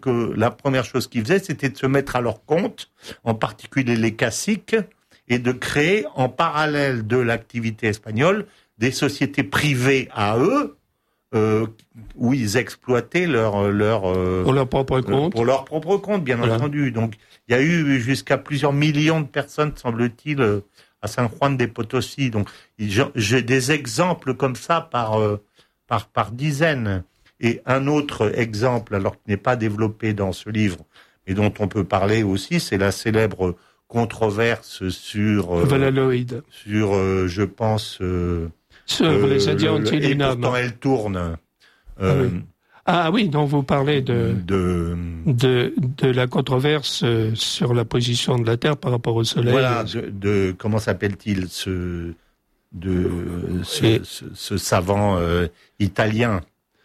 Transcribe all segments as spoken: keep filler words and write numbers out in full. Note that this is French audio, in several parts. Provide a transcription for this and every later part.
que la première chose qu'ils faisaient, c'était de se mettre à leur compte, en particulier les caciques, et de créer en parallèle de l'activité espagnole des sociétés privées à eux, euh, où ils exploitaient leur leur euh, pour leur propre compte, pour leur propre compte, bien voilà. entendu. Donc il y a eu jusqu'à plusieurs millions de personnes, semble-t-il, à San Juan de Potosí. Donc j'ai des exemples comme ça par euh, par par dizaines. Et un autre exemple, alors qui n'est pas développé dans ce livre, mais dont on peut parler aussi, c'est la célèbre controverse sur euh, Valladolid. sur euh, je pense euh, sur euh, les Indiens anti-Lunam. Et pourtant elle tourne. Euh, ah, oui. ah oui, donc vous parlez de de de, de la controverse sur la position de la Terre par rapport au Soleil. Voilà, de, de comment s'appelle-t-il ce de ce, et... ce, ce savant euh, italien.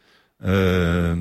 Euh,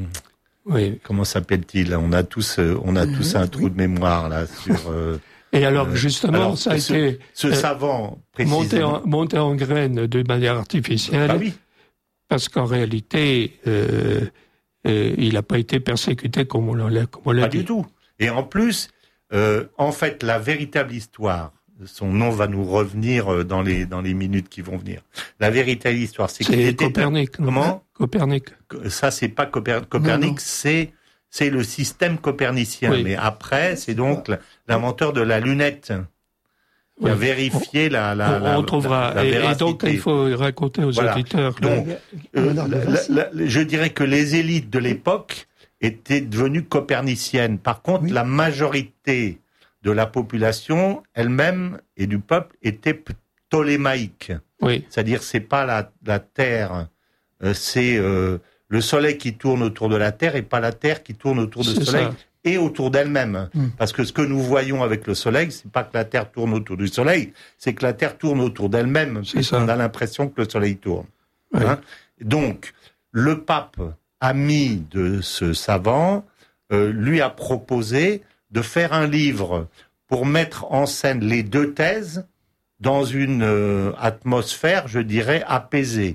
oui. Comment s'appelle-t-il ? On a tous, on a mmh, tous un trou oui. de mémoire là sur. Euh, Et alors justement, alors, ça a ce, été ce euh, savant monté en, monté en graines de manière artificielle, bah oui. parce qu'en réalité, euh, euh, il n'a pas été persécuté comme on l'a, comme on l'a pas dit. Pas du tout. Et en plus, euh, en fait, la véritable histoire. Son nom va nous revenir dans les dans les minutes qui vont venir. La véritable histoire, c'est, c'est qu'il était Copernic. Un... Comment ? Copernic. Ça, c'est pas Coper... Copernic, non, non. c'est c'est le système copernicien. Oui. Mais après, c'est donc l'inventeur de la lunette qui oui. a vérifié on, la la. On, la on trouvera. La, la et, et donc, il faut raconter aux voilà. auditeurs. Donc, euh, la, la, la, je dirais que les élites de l'époque étaient devenues coperniciennes. Par contre, oui. la majorité de la population elle-même et du peuple était ptolémaïque. Oui. C'est-à-dire, c'est pas la, la Terre, euh, c'est euh, le Soleil qui tourne autour de la Terre et pas la Terre qui tourne autour du Soleil ça. Et autour d'elle-même. Mm. Parce que ce que nous voyons avec le Soleil, c'est pas que la Terre tourne autour du Soleil, c'est que la Terre tourne autour d'elle-même. On a l'impression que le Soleil tourne. Oui. Hein ? Donc, le pape, ami de ce savant, euh, lui a proposé de faire un livre pour mettre en scène les deux thèses dans une euh, atmosphère, je dirais, apaisée.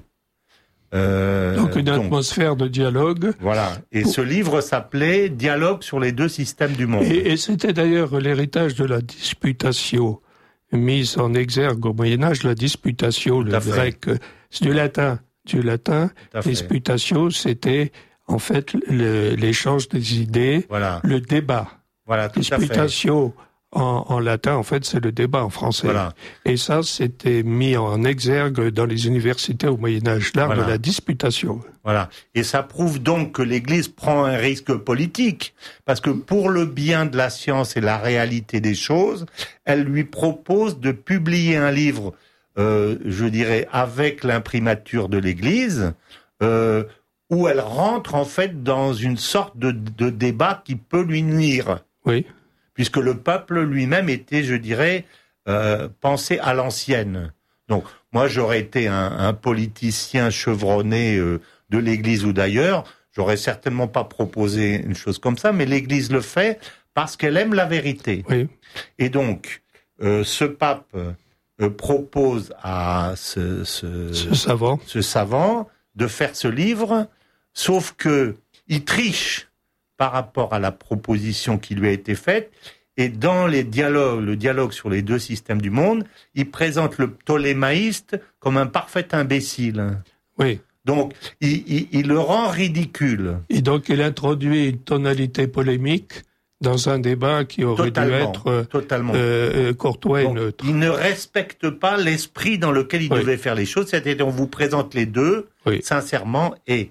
Euh, donc une donc, atmosphère de dialogue. Voilà. Et pour... ce livre s'appelait « Dialogue sur les deux systèmes du monde ». Et, et c'était d'ailleurs l'héritage de la disputatio, mise en exergue au Moyen-Âge, la disputatio, le grec, c'est du latin. Du latin, disputatio, c'était en fait le, l'échange des idées, voilà. le débat. Voilà, tout disputatio en, en latin, en fait, c'est le débat en français. Voilà. Et ça, c'était mis en exergue dans les universités au Moyen-Âge, l'art voilà. de la disputation. Voilà. Et ça prouve donc que l'Église prend un risque politique, parce que pour le bien de la science et la réalité des choses, elle lui propose de publier un livre, euh, je dirais, avec l'imprimature de l'Église, euh, où elle rentre en fait dans une sorte de, de débat qui peut lui nuire. Oui. Puisque le peuple lui-même était, je dirais, euh, pensé à l'ancienne. Donc, moi, j'aurais été un, un politicien chevronné euh, de l'Église ou d'ailleurs, j'aurais certainement pas proposé une chose comme ça, mais l'Église le fait parce qu'elle aime la vérité. Oui. Et donc, euh, ce pape euh, propose à ce, ce, ce savant, ce savant de faire ce livre, sauf que il triche par rapport à la proposition qui lui a été faite, et dans les dialogues, le dialogue sur les deux systèmes du monde, il présente le ptolémaïste comme un parfait imbécile. Oui. Donc, il, il, il le rend ridicule. Et donc, il introduit une tonalité polémique dans un débat qui aurait totalement, dû être totalement. Euh, courtois Donc, et neutre. Il ne respecte pas l'esprit dans lequel il oui. devait faire les choses, c'est-à-dire on vous présente les deux, oui. sincèrement, et,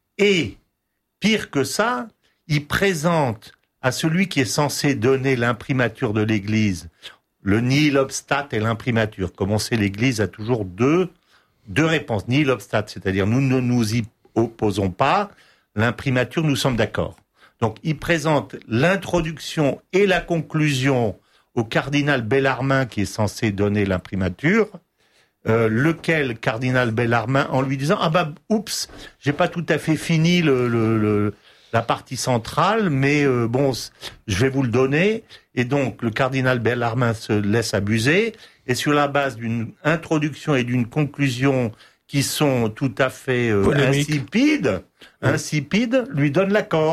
et pire que ça, il présente à celui qui est censé donner l'imprimature de l'Église, le nihil obstat et l'imprimature. Comme on sait, l'Église a toujours deux, deux réponses. Nihil obstat, c'est-à-dire nous ne nous y opposons pas, l'imprimature, nous sommes d'accord. Donc, il présente l'introduction et la conclusion au cardinal Bellarmin qui est censé donner l'imprimature, euh, lequel cardinal Bellarmin, en lui disant « Ah bah, oups, j'ai pas tout à fait fini le... le, le la partie centrale, mais euh, bon, je vais vous le donner. » Et donc, le cardinal Bellarmin se laisse abuser, et sur la base d'une introduction et d'une conclusion qui sont tout à fait euh, insipides, oui. insipides, lui donne l'accord.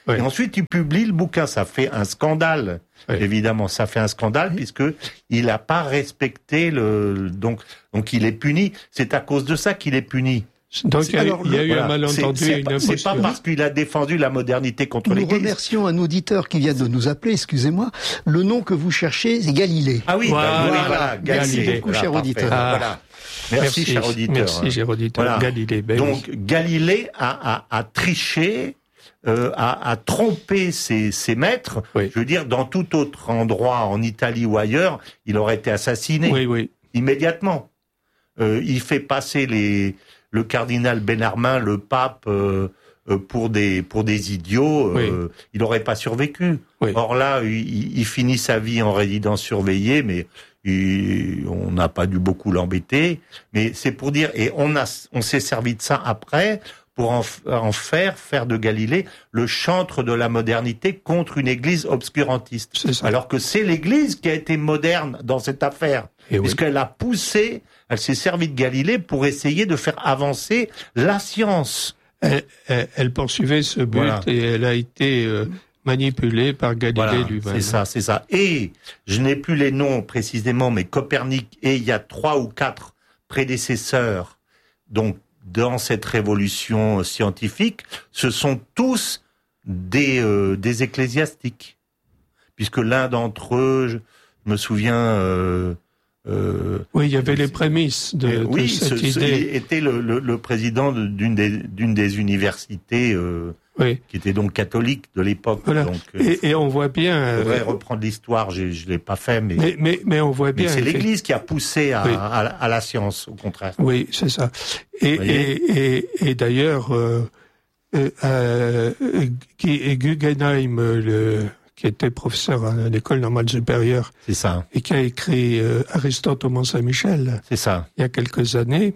Oui. Et ensuite, il publie le bouquin. Ça fait un scandale. Oui. Évidemment, ça fait un scandale, oui. puisque il n'a pas respecté le, donc, donc il est puni. C'est à cause de ça qu'il est puni. Donc il y a, alors, il y a eu voilà, un malentendu. C'est, c'est, pas, c'est pas parce qu'il a défendu la modernité contre nous l'Église. Nous remercions un auditeur qui vient de nous appeler, excusez-moi. Le nom que vous cherchez, c'est Galilée. Ah oui, voilà, voilà, voilà Galilée. Merci beaucoup, voilà, cher parfait. auditeur. Ah, voilà. Merci, merci, cher auditeur. Merci, cher auditeur. Voilà. Galilée. Ben Donc oui. Galilée a, a, a triché, euh, a, a trompé ses, ses maîtres. Oui. Je veux dire, dans tout autre endroit, en Italie ou ailleurs, il aurait été assassiné. Oui, oui. Immédiatement. Euh, il fait passer les... le cardinal Benarmin, le pape, euh, euh, pour des pour des idiots, euh, oui. il n'aurait pas survécu. Oui. Or là, il, il finit sa vie en résidence surveillée, mais il, on n'a pas dû beaucoup l'embêter. Mais c'est pour dire, et on a, on s'est servi de ça après pour en, en faire faire de Galilée le chantre de la modernité contre une Église obscurantiste. Alors que c'est l'Église qui a été moderne dans cette affaire, et puisqu'elle oui. a poussé. Elle s'est servie de Galilée pour essayer de faire avancer la science. Elle, elle, elle poursuivait ce but voilà. et elle a été euh, manipulée par Galilée voilà, lui-même. C'est ça, c'est ça. Et je n'ai plus les noms précisément, mais Copernic et il y a trois ou quatre prédécesseurs, donc dans cette révolution scientifique, ce sont tous des euh, des ecclésiastiques, puisque l'un d'entre eux, je me souviens. Euh, Euh, oui, il y avait les prémices de, euh, oui, de cette ce, idée. Il était le, le, le président d'une des, d'une des universités euh, oui. qui était donc catholique de l'époque. Voilà. Donc, et, et on voit bien... Je voudrais euh, reprendre l'histoire, je ne l'ai pas fait, mais... Mais, mais, mais on voit bien... Mais c'est l'Église qui a poussé à, oui. à, à la science, au contraire. Oui, c'est ça. Et, et, et, et d'ailleurs, euh, euh, Guggenheim, le... qui était professeur à l'école normale supérieure. C'est ça. Et qui a écrit euh, Aristote au Mont-Saint-Michel. C'est ça. Il y a quelques années,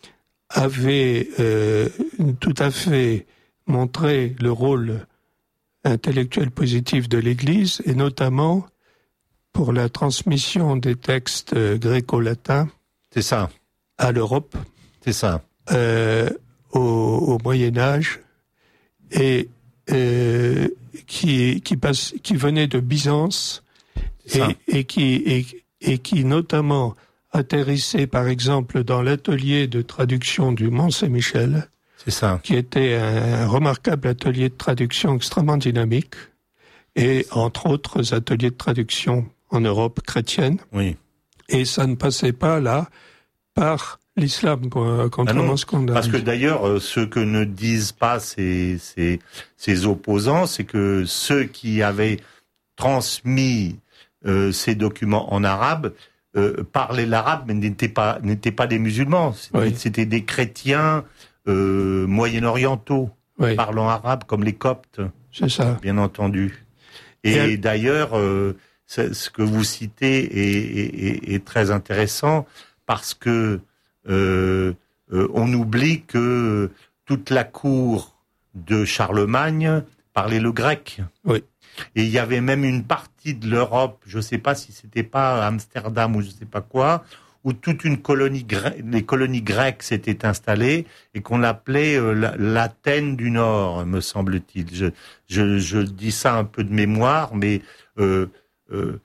avait euh, tout à fait montré le rôle intellectuel positif de l'Église, et notamment pour la transmission des textes euh, gréco-latins. C'est ça. À l'Europe. C'est ça. Euh, au, au Moyen-Âge. Et Euh, qui qui passe qui venait de Byzance et, et qui et, et qui notamment atterrissait par exemple dans l'atelier de traduction du Mont-Saint-Michel. C'est ça. Qui était un, un remarquable atelier de traduction extrêmement dynamique et entre autres ateliers de traduction en Europe chrétienne. Oui. Et ça ne passait pas là par l'islam, quoi, contrairement à ce qu'on a. Parce que d'ailleurs, euh, ce que ne disent pas ces, ces, ces opposants, c'est que ceux qui avaient transmis euh, ces documents en arabe euh, parlaient l'arabe, mais n'étaient pas, n'étaient pas des musulmans. C'était, oui. c'était des chrétiens euh, moyen-orientaux, oui. parlant arabe, comme les Coptes. C'est ça. Bien entendu. Et, Et elle... d'ailleurs, euh, ce que vous citez est, est, est très intéressant, parce que Euh, euh, on oublie que toute la cour de Charlemagne parlait le grec. Oui. Et il y avait même une partie de l'Europe, je ne sais pas si c'était pas Amsterdam ou je ne sais pas quoi, où toute une colonie gre- les colonies grecques s'étaient installées et qu'on appelait euh, l'Athènes du Nord, me semble-t-il. Je, je, je dis ça un peu de mémoire, mais euh, euh,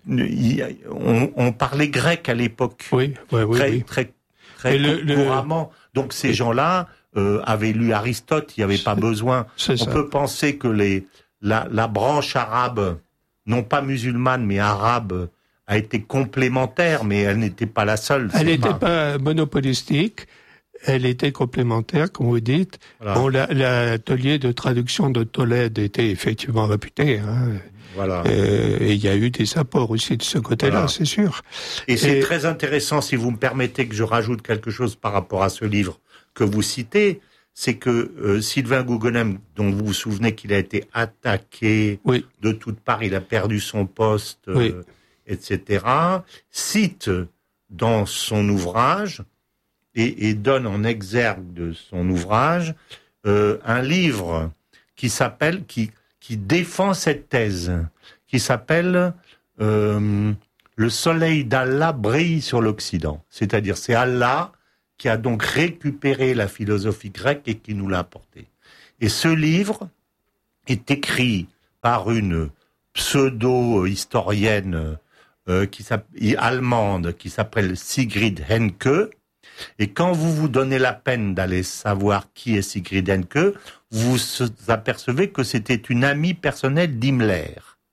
on, on parlait grec à l'époque. Oui, oui, oui. Très, oui. très Très le, couramment. Le... Donc ces oui. gens-là euh, avaient lu Aristote, il n'y avait pas besoin. C'est On ça. peut penser que les, la, la branche arabe, non pas musulmane, mais arabe, a été complémentaire, mais elle n'était pas la seule. Elle n'était pas... pas monopolistique, elle était complémentaire, comme vous dites. Voilà. Bon, la, l'atelier de traduction de Tolède était effectivement réputé, hein. Voilà. Euh, et il y a eu des apports aussi de ce côté-là, voilà. c'est sûr. Et c'est et... très intéressant, si vous me permettez que je rajoute quelque chose par rapport à ce livre que vous citez, c'est que euh, Sylvain Guggenheim, dont vous vous souvenez qu'il a été attaqué oui. de toutes parts, il a perdu son poste, euh, oui. et cetera, cite dans son ouvrage et, et donne en exergue de son ouvrage euh, un livre qui s'appelle... qui qui défend cette thèse, qui s'appelle euh, « Le soleil d'Allah brille sur l'Occident ». C'est-à-dire, c'est Allah qui a donc récupéré la philosophie grecque et qui nous l'a apportée. Et ce livre est écrit par une pseudo-historienne euh, qui allemande qui s'appelle Sigrid Henke. Et quand vous vous donnez la peine d'aller savoir qui est Sigrid Henke, vous vous apercevez que c'était une amie personnelle d'Himmler.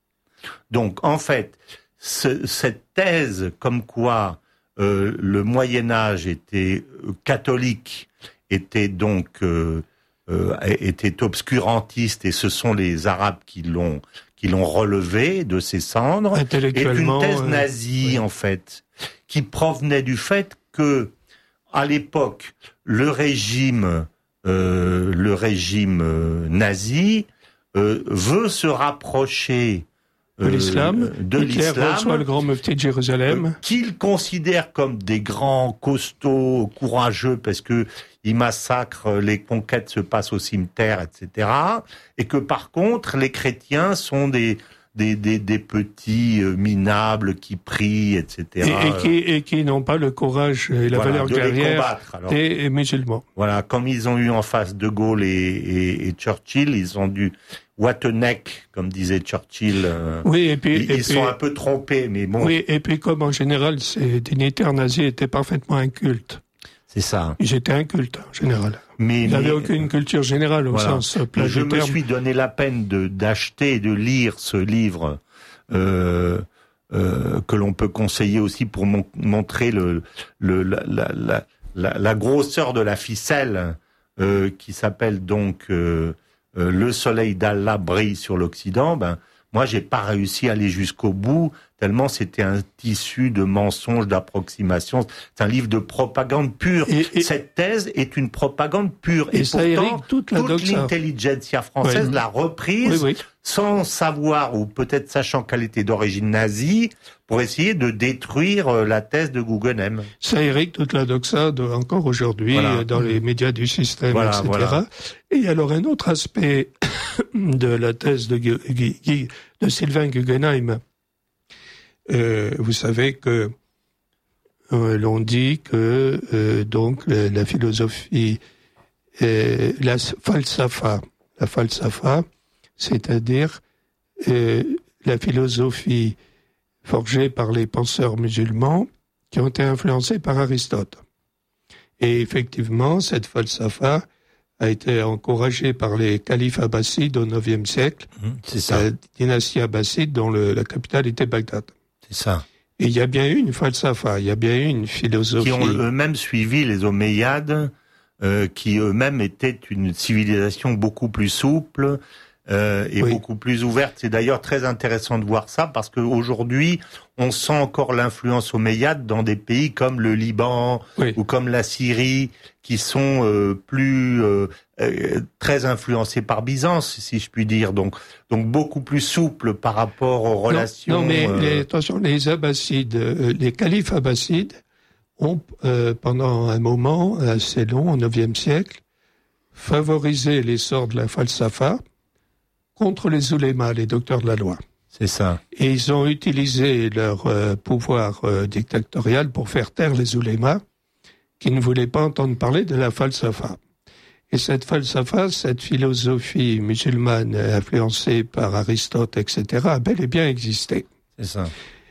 Donc, en fait, ce, cette thèse comme quoi euh, le Moyen-Âge était euh, catholique, était donc euh, euh, était obscurantiste, et ce sont les Arabes qui l'ont qui l'ont relevé de ses cendres, est une thèse nazie, euh, ouais. en fait, qui provenait du fait que, à l'époque, le régime, euh, le régime euh, nazi euh, veut se rapprocher euh, de l'islam, de l'islam, soit le grand mufti de Jérusalem, euh, qu'il considère comme des grands costauds, courageux, parce que ils massacrent, les conquêtes se passent au cimetière, et cetera. Et que par contre, les chrétiens sont des des des, des petits euh, minables qui prient, et cetera. Et, et qui et qui n'ont pas le courage et la voilà, valeur guerrière des musulmans. Voilà, comme ils ont eu en face De Gaulle et, et, et Churchill, ils ont dû what a neck, comme disait Churchill. Euh, oui, et puis ils, et ils puis, sont un peu trompés, mais bon. Oui, et puis comme en général, ces dignitaires nazis étaient parfaitement incultes. C'est ça. Ils étaient incultes, en général. Mais, Ils n'avaient aucune culture générale, au voilà. sens plat Je du me terme. suis donné la peine de, d'acheter et de lire ce livre, euh, euh, que l'on peut conseiller aussi pour mon, montrer le, le, la, la, la, la grosseur de la ficelle, euh, qui s'appelle donc, euh, euh, Le soleil d'Allah brille sur l'Occident. Ben, moi, j'ai pas réussi à aller jusqu'au bout, tellement c'était un tissu de mensonges, d'approximations. C'est un livre de propagande pure. Et, et, Cette thèse est une propagande pure. Et, et ça pourtant, toute, toute l'intelligentsia française oui. l'a reprise, oui, oui. sans savoir, ou peut-être sachant qu'elle était d'origine nazie, pour essayer de détruire la thèse de Guggenheim. Ça hérite toute la doxa de, encore aujourd'hui, voilà. dans les médias du système, voilà, et cetera. Voilà. Et alors, un autre aspect de la thèse de, de Sylvain Guggenheim, Euh, vous savez que euh, l'on dit que euh, donc la, la philosophie, euh, la falsafa, la falsafa, c'est-à-dire euh, la philosophie forgée par les penseurs musulmans qui ont été influencés par Aristote. Et effectivement, cette falsafa a été encouragée par les califes abbassides au neuvième siècle, mmh, c'est ça. La dynastie abbasside dont le, la capitale était Bagdad. C'est ça. Et il y a bien eu une falsafa, il y a bien eu une philosophie. Qui ont eux-mêmes suivi les Omeyyades, euh, qui eux-mêmes étaient une civilisation beaucoup plus souple euh, et oui. beaucoup plus ouverte. C'est d'ailleurs très intéressant de voir ça, parce qu'aujourd'hui, on sent encore l'influence omeyyade dans des pays comme le Liban oui. ou comme la Syrie, qui sont euh, plus euh, euh, très influencés par Byzance, si je puis dire, donc donc beaucoup plus souples par rapport aux relations. Non, non mais euh... les, attention, les Abbassides, euh, les califes abbassides ont euh, pendant un moment assez long, au neuvième siècle, favorisé l'essor de la falsafa contre les oulémas, les docteurs de la loi. C'est ça. Et ils ont utilisé leur euh, pouvoir euh, dictatorial pour faire taire les oulémas qui ne voulaient pas entendre parler de la falsafa. Et cette falsafa, cette philosophie musulmane influencée par Aristote, et cetera, a bel et bien existé. C'est ça.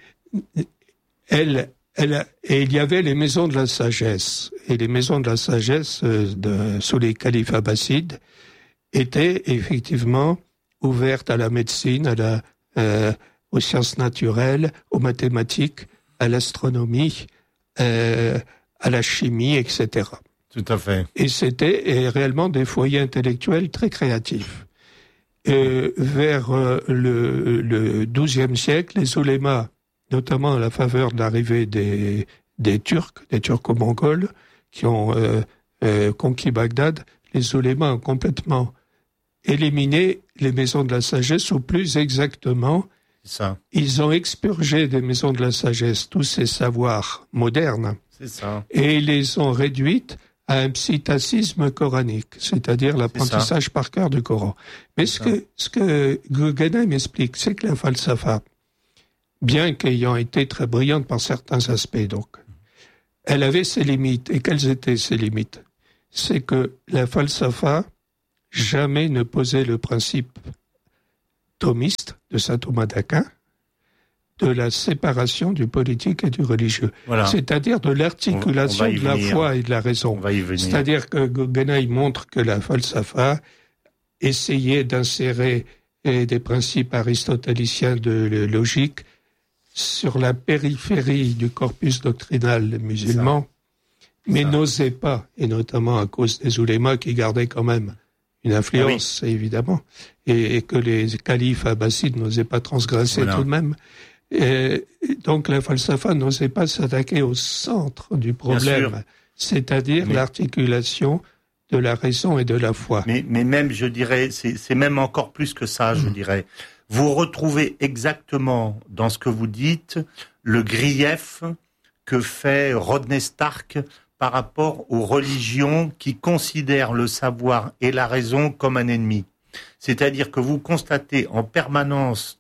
Elle, elle, et il y avait les maisons de la sagesse. Et les maisons de la sagesse, euh, de, sous les califes abbassides, étaient effectivement ouvertes à la médecine, à la, euh, aux sciences naturelles, aux mathématiques, à l'astronomie, euh, à la chimie, et cetera. Tout à fait. Et c'était et réellement des foyers intellectuels très créatifs. Et vers euh, le, le douzième siècle, les oulémas, notamment à la faveur de l'arrivée des, des Turcs, des Turco-Mongols, qui ont euh, euh, conquis Bagdad, les oulémas ont complètement éliminé les maisons de la sagesse, ou plus exactement, ça. Ils ont expurgé des maisons de la sagesse tous ces savoirs modernes. C'est ça. Et ils les ont réduites à un psittacisme coranique, c'est-à-dire l'apprentissage par cœur du Coran. Mais ce que, ce que Guggenheim explique, c'est que la falsafa, bien qu'ayant été très brillante par certains aspects, donc, elle avait ses limites. Et quelles étaient ces limites? C'est que la falsafa jamais ne posait le principe thomiste de saint Thomas d'Aquin, de la séparation du politique et du religieux. Voilà. C'est-à-dire de l'articulation de la foi et de la raison. C'est-à-dire que Guggenheim montre que la falsafa essayait d'insérer des principes aristotéliciens de logique sur la périphérie du corpus doctrinal musulman, mais Ça. n'osait pas, et notamment à cause des oulémas qui gardaient quand même une influence, ah oui. évidemment, et, et que les califes abbassides n'osaient pas transgresser voilà. tout de même. Et donc la falsafa n'osait pas s'attaquer au centre du problème, c'est-à-dire mais... l'articulation de la raison et de la foi. Mais, mais même, je dirais, c'est, c'est même encore plus que ça, je mmh. dirais. Vous retrouvez exactement dans ce que vous dites le grief que fait Rodney Stark par rapport aux religions qui considèrent le savoir et la raison comme un ennemi. C'est-à-dire que vous constatez en permanence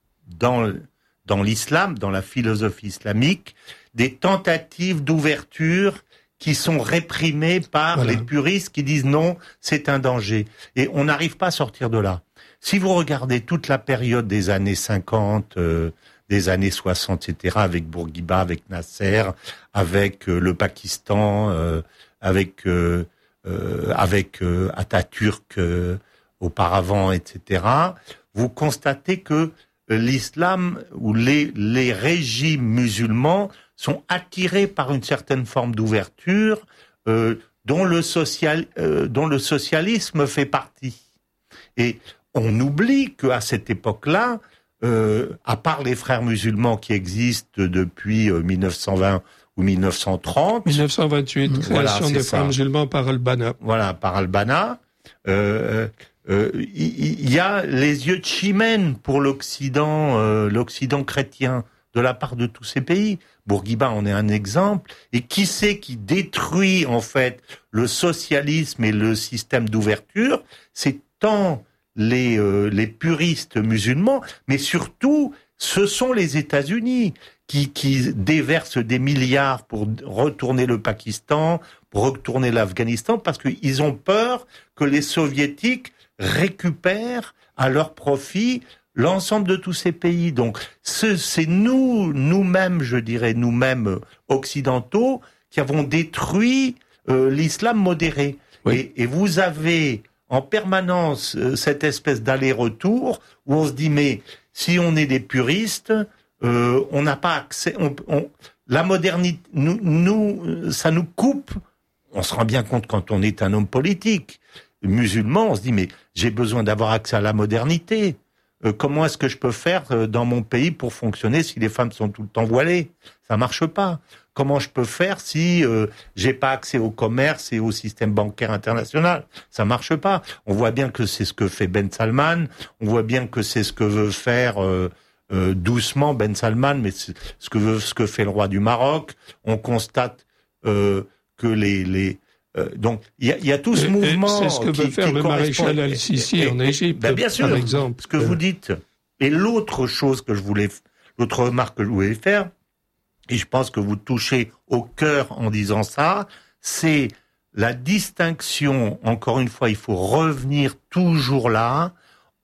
dans dans l'islam, dans la philosophie islamique, des tentatives d'ouverture qui sont réprimées par voilà. les puristes qui disent non, c'est un danger. Et on n'arrive pas à sortir de là. Si vous regardez toute la période des années cinquante, euh, des années soixante, et cetera, avec Bourguiba, avec Nasser, avec euh, le Pakistan, euh, avec euh, euh, avec euh, Atatürk euh, auparavant, et cetera, vous constatez que l'islam ou les, les régimes musulmans sont attirés par une certaine forme d'ouverture euh, dont, le social, euh, dont le socialisme fait partie. Et on oublie qu'à cette époque-là, euh, à part les frères musulmans qui existent depuis euh, mille neuf cent vingt ou mille neuf cent trente... mille neuf cent vingt-huit, création voilà, des frères musulmans par Al-Banna. Voilà, par Al-Banna. Euh, Euh, il y, y a les yeux de chimène pour l'Occident, euh, l'Occident chrétien, de la part de tous ces pays. Bourguiba en est un exemple. Et qui c'est qui détruit en fait le socialisme et le système d'ouverture? C'est tant les euh, les puristes musulmans, mais surtout ce sont les États-Unis qui qui déversent des milliards pour retourner le Pakistan, pour retourner l'Afghanistan, parce qu'ils ont peur que les soviétiques récupèrent à leur profit l'ensemble de tous ces pays. Donc, ce, c'est nous, nous-mêmes, je dirais, nous-mêmes occidentaux, qui avons détruit euh, l'islam modéré. Oui. Et, et vous avez en permanence euh, cette espèce d'aller-retour où on se dit, mais si on est des puristes, euh, on n'a pas accès... On, on, la modernité, nous, nous, ça nous coupe. On se rend bien compte quand on est un homme politique musulman, on se dit, mais j'ai besoin d'avoir accès à la modernité. Euh, comment est-ce que je peux faire euh, dans mon pays pour fonctionner si les femmes sont tout le temps voilées? Ça marche pas. Comment je peux faire si euh, j'ai pas accès au commerce et au système bancaire international? Ça marche pas. On voit bien que c'est ce que fait Ben Salman. On voit bien que c'est ce que veut faire euh, euh, doucement Ben Salman, mais c'est ce que veut, ce que fait le roi du Maroc. On constate euh, que les les Euh, donc, il y, y a tout ce et, mouvement. C'est ce que qui, veut faire le maréchal Al-Sisi en Égypte, ben bien sûr, par exemple. Ce que vous dites. Et l'autre chose que je voulais, l'autre remarque que je voulais faire, et je pense que vous touchez au cœur en disant ça, c'est la distinction. Encore une fois, il faut revenir toujours là,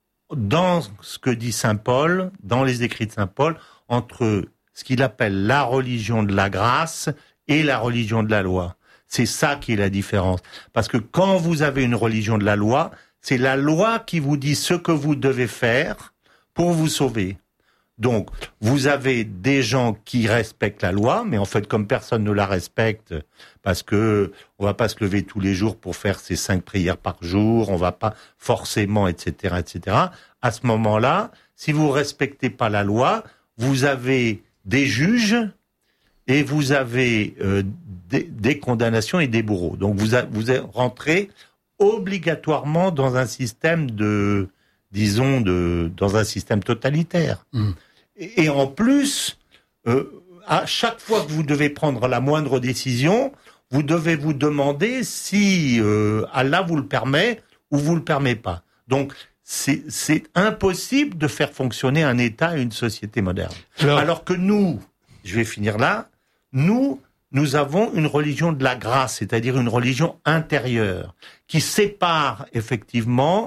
dans ce que dit saint Paul, dans les écrits de saint Paul, entre ce qu'il appelle la religion de la grâce et la religion de la loi. C'est ça qui est la différence. Parce que quand vous avez une religion de la loi, c'est la loi qui vous dit ce que vous devez faire pour vous sauver. Donc, vous avez des gens qui respectent la loi, mais en fait, comme personne ne la respecte, parce que on va pas se lever tous les jours pour faire ses cinq prières par jour, on va pas forcément, et cetera, et cetera. À ce moment-là, si vous respectez pas la loi, vous avez des juges et vous avez euh, des, des condamnations et des bourreaux. Donc vous a, vous rentrez obligatoirement dans un système de, disons, de, dans un système totalitaire. Mmh. Et, et en plus, euh, à chaque fois que vous devez prendre la moindre décision, vous devez vous demander si euh, Allah vous le permet ou vous le permet pas. Donc c'est, c'est impossible de faire fonctionner un État et une société moderne. Alors, Alors que nous, je vais finir là, nous, nous avons une religion de la grâce, c'est-à-dire une religion intérieure, qui sépare effectivement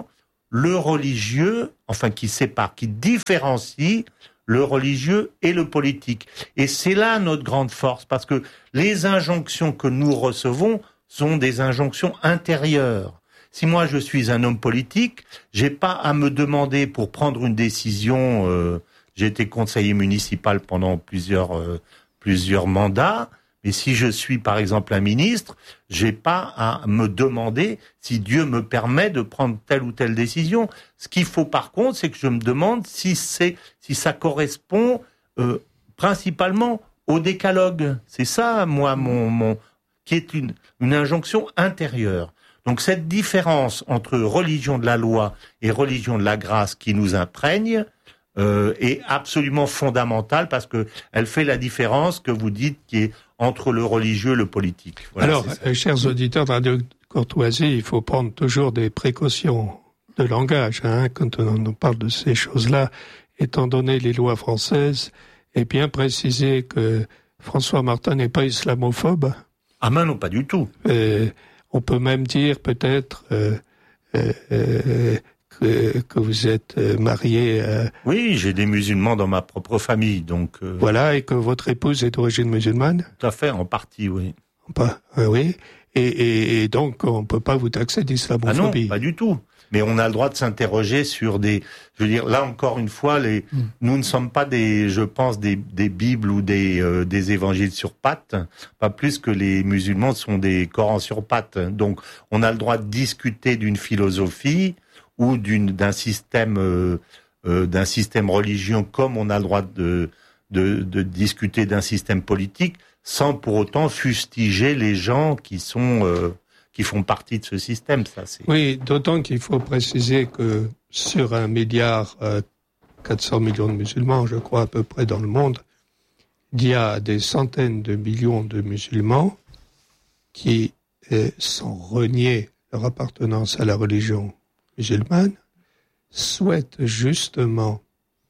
le religieux, enfin qui sépare, qui différencie le religieux et le politique. Et c'est là notre grande force, parce que les injonctions que nous recevons sont des injonctions intérieures. Si moi je suis un homme politique, j'ai pas à me demander pour prendre une décision. Euh, j'ai été conseiller municipal pendant plusieurs euh, plusieurs mandats. Mais si je suis, par exemple, un ministre, j'ai pas à me demander si Dieu me permet de prendre telle ou telle décision. Ce qu'il faut, par contre, c'est que je me demande si c'est, si ça correspond euh, principalement au décalogue. C'est ça, moi, mon, mon, qui est une, une injonction intérieure. Donc, cette différence entre religion de la loi et religion de la grâce qui nous imprègne, euh, est absolument fondamentale parce que elle fait la différence que vous dites qui est entre le religieux et le politique. Voilà, Alors, euh, chers auditeurs de Radio Courtoisie, il faut prendre toujours des précautions de langage, hein, quand on parle de ces choses-là, étant donné les lois françaises, et bien préciser que François Martin n'est pas islamophobe. Ah ben non, pas du tout. Euh, on peut même dire peut-être euh, euh, euh, que, que vous êtes marié. Euh, oui, j'ai des musulmans dans ma propre famille, donc. Euh... Voilà, et que votre épouse est d'origine musulmane. Tout à fait, en partie, oui. Pas, euh, oui, et, et, et donc on peut pas vous taxer d'islamophobie. Ah non, pas du tout. Mais on a le droit de s'interroger sur des. Je veux dire, là encore une fois, les. Mm. Nous ne sommes pas des, je pense, des, des bibles ou des, euh, des évangiles sur pattes, pas plus que les musulmans sont des Corans sur pattes. Donc, on a le droit de discuter d'une philosophie ou d'une d'un système euh, euh, d'un système religieux, comme on a le droit de de, de discuter d'un système politique, sans pour autant fustiger les gens qui sont euh, qui font partie de ce système. Ça, c'est... Oui, d'autant qu'il faut préciser que sur un milliard euh, quatre cents millions de musulmans, je crois à peu près dans le monde, il y a des centaines de millions de musulmans qui, euh, sans renier leur appartenance à la religion musulmane, souhaitent justement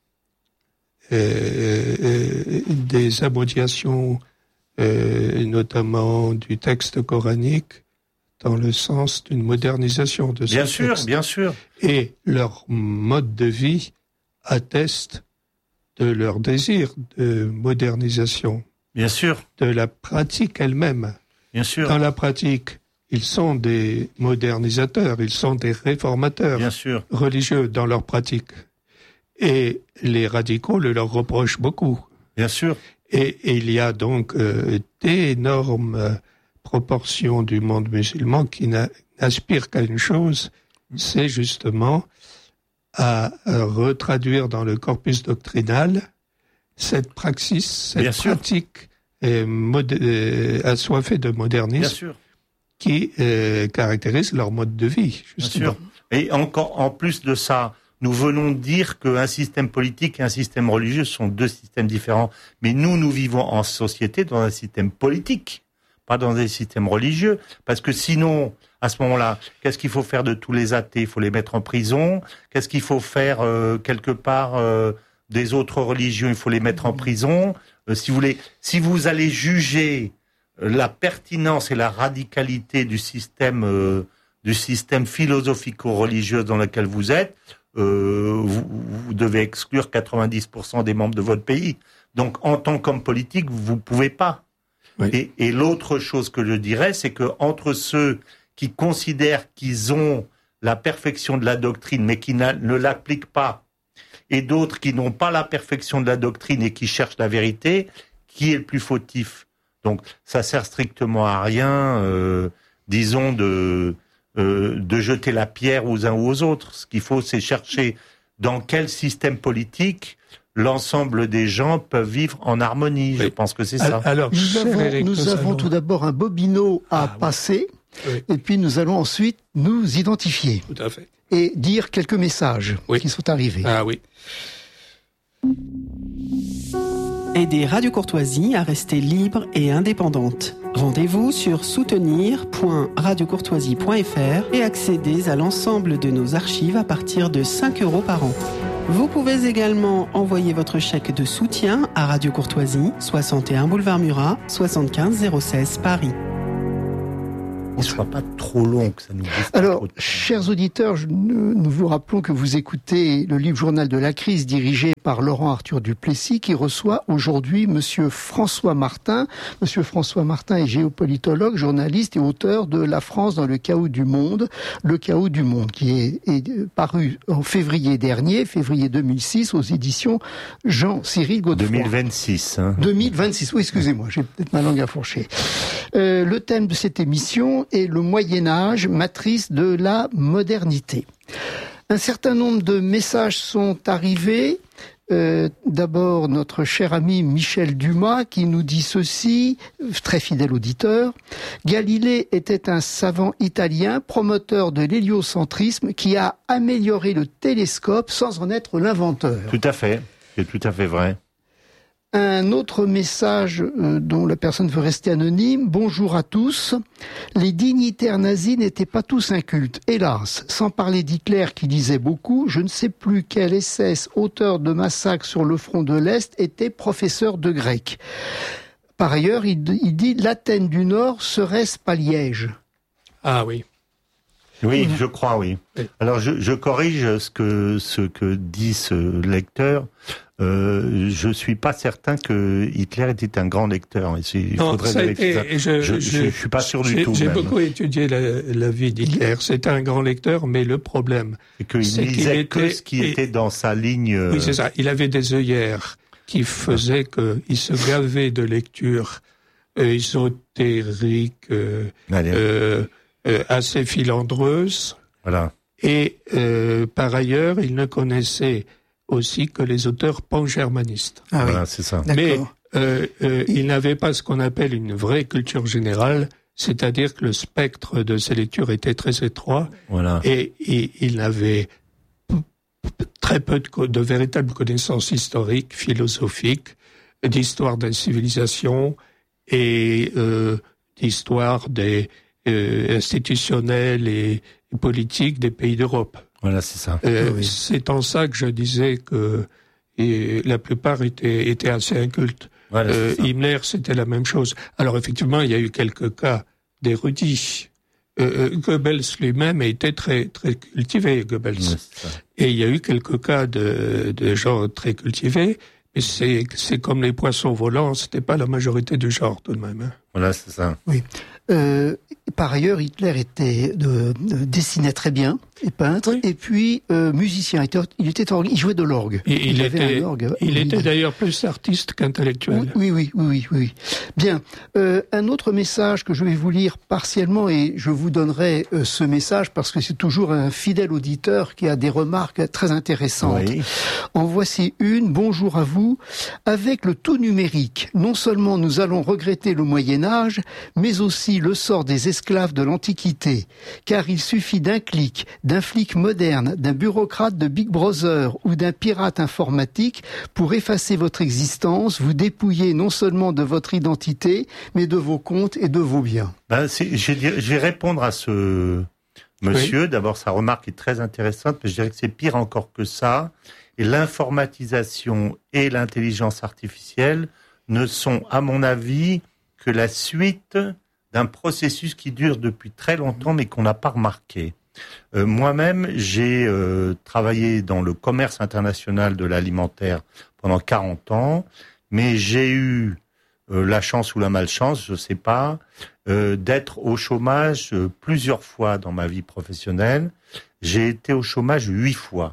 euh, euh, des abrogations, euh, notamment du texte coranique, dans le sens d'une modernisation de ce bien texte. Bien sûr, bien sûr. Et leur mode de vie atteste de leur désir de modernisation. Bien sûr. De la pratique elle-même. Bien sûr. Dans la pratique, ils sont des modernisateurs, ils sont des réformateurs bien sûr. religieux dans leur pratique. Et les radicaux le leur reprochent beaucoup. Bien sûr. Et, et il y a donc euh, d'énormes euh, proportions du monde musulman qui n'aspirent qu'à une chose, c'est justement à, à retraduire dans le corpus doctrinal cette praxis, cette bien pratique euh, mod- euh, assoiffée de modernisme. Bien sûr. Qui euh, caractérise leur mode de vie, justement. Bien sûr. Et encore, en plus de ça, nous venons de dire qu'un système politique et un système religieux sont deux systèmes différents. Mais nous, nous vivons en société dans un système politique, pas dans un système religieux. Parce que sinon, à ce moment-là, qu'est-ce qu'il faut faire de tous les athées ? Il faut les mettre en prison. Qu'est-ce qu'il faut faire, euh, quelque part, euh, des autres religions ? Il faut les mettre en prison. Euh, si vous voulez, si vous allez juger la pertinence et la radicalité du système euh, du système philosophico-religieux dans lequel vous êtes, euh, vous, vous devez exclure quatre-vingt-dix pour cent des membres de votre pays. Donc, en tant qu'homme politique, vous ne pouvez pas. Oui. Et, et l'autre chose que je dirais, c'est que entre ceux qui considèrent qu'ils ont la perfection de la doctrine, mais qui ne l'appliquent pas, et d'autres qui n'ont pas la perfection de la doctrine et qui cherchent la vérité, qui est le plus fautif ? Donc, ça sert strictement à rien, euh, disons, de, euh, de jeter la pierre aux uns ou aux autres. Ce qu'il faut, c'est chercher dans quel système politique l'ensemble des gens peuvent vivre en harmonie. Oui. Je pense que c'est ça. Alors, nous avons, nous avons tout d'abord un bobino à ah, passer, oui. et puis nous allons ensuite nous identifier. Tout à fait. Et dire quelques messages oui. qui sont arrivés. Ah oui. Aider Radio Courtoisie à rester libre et indépendante. Rendez-vous sur soutenir point radio courtoisie point f r et accédez à l'ensemble de nos archives à partir de cinq euros par an. Vous pouvez également envoyer votre chèque de soutien à Radio Courtoisie, soixante et un boulevard Murat, soixante-quinze zéro seize Paris. ne soit pas trop long, que ça nous dise Alors, trop de temps. Chers auditeurs, je, nous vous rappelons que vous écoutez le livre Journal de la crise dirigé par Laurent Arthur Duplessis qui reçoit aujourd'hui Monsieur François Martin. Monsieur François Martin est géopolitologue, journaliste et auteur de La France dans le chaos du monde, Le chaos du monde, qui est, est paru en février dernier, février deux mille six, aux éditions Jean-Cyril Godefroy. deux mille vingt-six. Hein. deux mille vingt-six, oui, excusez-moi, j'ai peut-être ma langue à fourcher. Euh, le thème de cette émission est le Moyen-Âge, matrice de la modernité. Un certain nombre de messages sont arrivés. Euh, d'abord, notre cher ami Michel Dumas qui nous dit ceci, très fidèle auditeur. Galilée était un savant italien, promoteur de l'héliocentrisme, qui a amélioré le télescope sans en être l'inventeur. Tout à fait, c'est tout à fait vrai. Un autre message euh, dont la personne veut rester anonyme. Bonjour à tous. Les dignitaires nazis n'étaient pas tous incultes, hélas. Sans parler d'Hitler qui disait beaucoup, je ne sais plus quel S S, auteur de massacres sur le front de l'Est, était professeur de grec. Par ailleurs, il, il dit l'Athènes du Nord, serait-ce pas Liège ? Ah oui. Oui, je crois, oui. Oui. Alors, je, je corrige ce que, ce que dit ce lecteur. Euh, je suis pas certain que Hitler était un grand lecteur. Il non, faudrait ça a vérifier été, ça. je, Je, je, je suis pas sûr du j'ai, tout. J'ai même. beaucoup étudié la, la vie d'Hitler. C'était un grand lecteur, mais le problème, C'est qu'il c'est qu'il lisait que était- ce qui et- était dans sa ligne. euh, oui, c'est ça. Il avait des œillères qui faisaient qu'il se gavait de lectures euh, ésotériques, euh, Allez, euh, euh, assez filandreuses. voilà. Et euh, par ailleurs, il ne connaissait aussi que les auteurs pan-germanistes. Ah Voilà, c'est ça. Mais d'accord. euh, euh, il n'avait pas ce qu'on appelle une vraie culture générale, c'est-à-dire que le spectre de ses lectures était très étroit Voilà. et, et il avait p- p- très peu de, co- de véritables connaissances historiques, philosophiques, d'histoire des civilisations et euh, d'histoire des euh, institutionnelles et, et politiques des pays d'Europe. Voilà, c'est ça. Euh, Oui. C'est en ça que je disais que et la plupart étaient, étaient assez incultes. Voilà, Euh, c'est ça. Himmler, c'était la même chose. Alors effectivement, il y a eu quelques cas d'érudits. Euh, euh, Goebbels lui-même était très très cultivé, Goebbels. Ouais, c'est ça. Et il y a eu quelques cas de, de gens très cultivés, mais c'est c'est comme les poissons volants, c'était pas la majorité du genre tout de même. Hein. Voilà, c'est ça. Euh, par ailleurs, Hitler était de, de- dessinait très bien, et peintre, Oui. et puis euh, musicien. Il était, il était orgue- il jouait de l'orgue. Et il, avait était, un orgue. il Oui. était d'ailleurs plus artiste qu'intellectuel. Oui, oui, oui, oui, oui. Bien. Euh, un autre message que je vais vous lire partiellement, et je vous donnerai euh, ce message parce que c'est toujours un fidèle auditeur qui a des remarques très intéressantes. Oui. En voici une. Bonjour à vous. Avec le tout numérique, non seulement nous allons regretter le Moyen-Âge, mais aussi le sort des esclaves de l'Antiquité. Car il suffit d'un clic, d'un flic moderne, d'un bureaucrate de Big Brother ou d'un pirate informatique pour effacer votre existence, vous dépouiller non seulement de votre identité, mais de vos comptes et de vos biens. Ben, c'est- je, vais, je vais répondre à ce monsieur. D'abord, sa remarque est très intéressante, mais je dirais que c'est pire encore que ça. Et l'informatisation et l'intelligence artificielle ne sont, à mon avis, que la suite d'un processus qui dure depuis très longtemps, mais qu'on n'a pas remarqué. Euh, moi-même, j'ai euh, travaillé dans le commerce international de l'alimentaire pendant quarante ans, mais j'ai eu euh, la chance ou la malchance, je sais pas, euh, d'être au chômage euh, plusieurs fois dans ma vie professionnelle. J'ai été au chômage huit fois.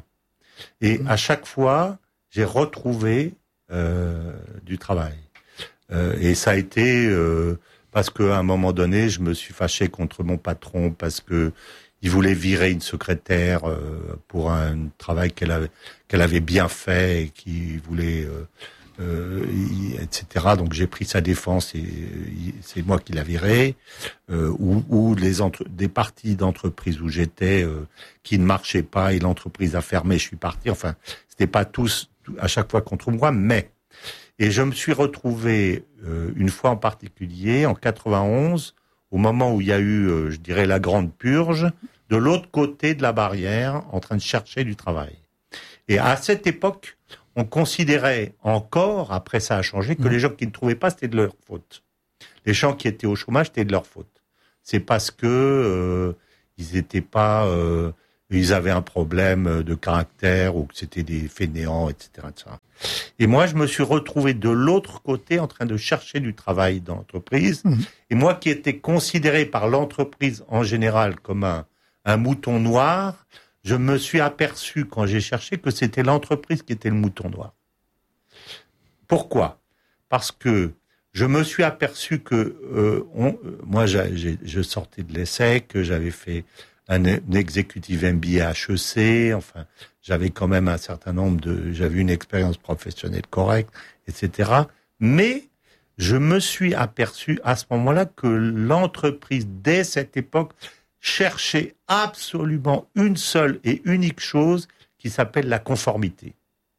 Et à chaque fois, j'ai retrouvé euh, du travail. Euh, et ça a été euh, parce qu'à un moment donné, je me suis fâché contre mon patron parce que il voulait virer une secrétaire euh, pour un travail qu'elle avait qu'elle avait bien fait et qui voulait euh, euh, et cetera. Donc j'ai pris sa défense et c'est moi qui l'a viré. Euh, ou, ou les entre, des parties d'entreprise où j'étais euh, qui ne marchaient pas et l'entreprise a fermé, je suis parti. Enfin, c'était pas tous à chaque fois contre moi, mais et je me suis retrouvé euh, une fois en particulier en quatre-vingt-onze, au moment où il y a eu, euh, je dirais, la grande purge, de l'autre côté de la barrière, en train de chercher du travail. Et à cette époque, on considérait encore, après ça a changé, que mmh. les gens qui ne trouvaient pas, c'était de leur faute. Les gens qui étaient au chômage, c'était de leur faute. c'est parce que euh, ils étaient pas, euh, ils avaient un problème de caractère ou que c'était des fainéants, et cetera, et cetera. Et moi, je me suis retrouvé de l'autre côté en train de chercher du travail dans l'entreprise. Mmh. Et moi, qui étais considéré par l'entreprise en général comme un, un mouton noir, je me suis aperçu quand j'ai cherché que c'était l'entreprise qui était le mouton noir. Pourquoi ? Parce que je me suis aperçu que euh, on, euh, moi, j'ai, j'ai, je sortais de l'E S S E C, j'avais fait un, un executive M B A H E C, enfin, j'avais quand même un certain nombre de, j'avais une expérience professionnelle correcte, et cetera. Mais je me suis aperçu à ce moment-là que l'entreprise, dès cette époque, cherchait absolument une seule et unique chose qui s'appelle la conformité.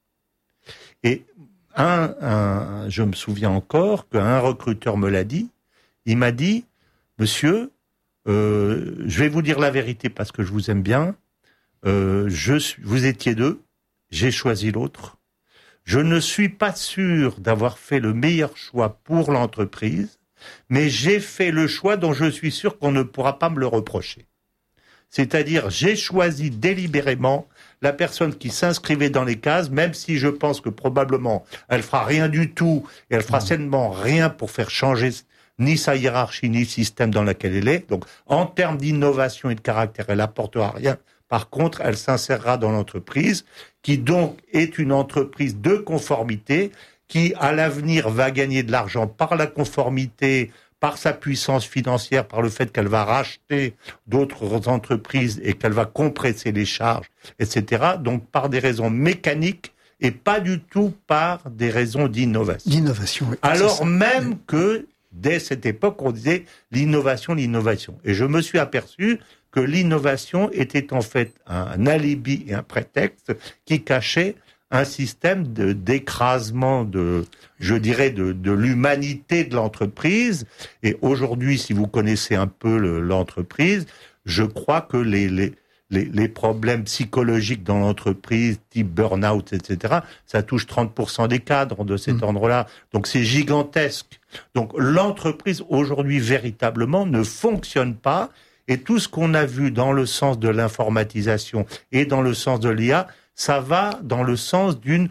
Et Un, un, je me souviens encore qu'un recruteur me l'a dit. Il m'a dit, monsieur, euh, je vais vous dire la vérité parce que je vous aime bien. Euh, je suis, vous étiez deux, j'ai choisi l'autre. Je ne suis pas sûr d'avoir fait le meilleur choix pour l'entreprise, mais j'ai fait le choix dont je suis sûr qu'on ne pourra pas me le reprocher. C'est-à-dire, j'ai choisi délibérément la personne qui s'inscrivait dans les cases, même si je pense que probablement elle fera rien du tout et elle fera certainement rien pour faire changer ni sa hiérarchie ni le système dans lequel elle est. Donc, en termes d'innovation et de caractère, elle apportera rien. Par contre, elle s'insérera dans l'entreprise, qui donc est une entreprise de conformité, qui à l'avenir va gagner de l'argent par la conformité, par sa puissance financière, par le fait qu'elle va racheter d'autres entreprises et qu'elle va compresser les charges, et cetera. Donc par des raisons mécaniques et pas du tout par des raisons d'innovation. D'innovation, oui. Alors même que, dès cette époque, on disait l'innovation, l'innovation. Et je me suis aperçu que l'innovation était en fait un alibi et un prétexte qui cachait un système de, d'écrasement de, je dirais, de, de l'humanité de l'entreprise. Et aujourd'hui, si vous connaissez un peu le, l'entreprise, je crois que les, les, les, les problèmes psychologiques dans l'entreprise, type burn-out, et cetera, ça touche trente pour cent des cadres de cet mmh. ordre-là. Donc c'est gigantesque. Donc l'entreprise, aujourd'hui, véritablement, ne fonctionne pas. Et tout ce qu'on a vu dans le sens de l'informatisation et dans le sens de l'I A, ça va dans le sens d'une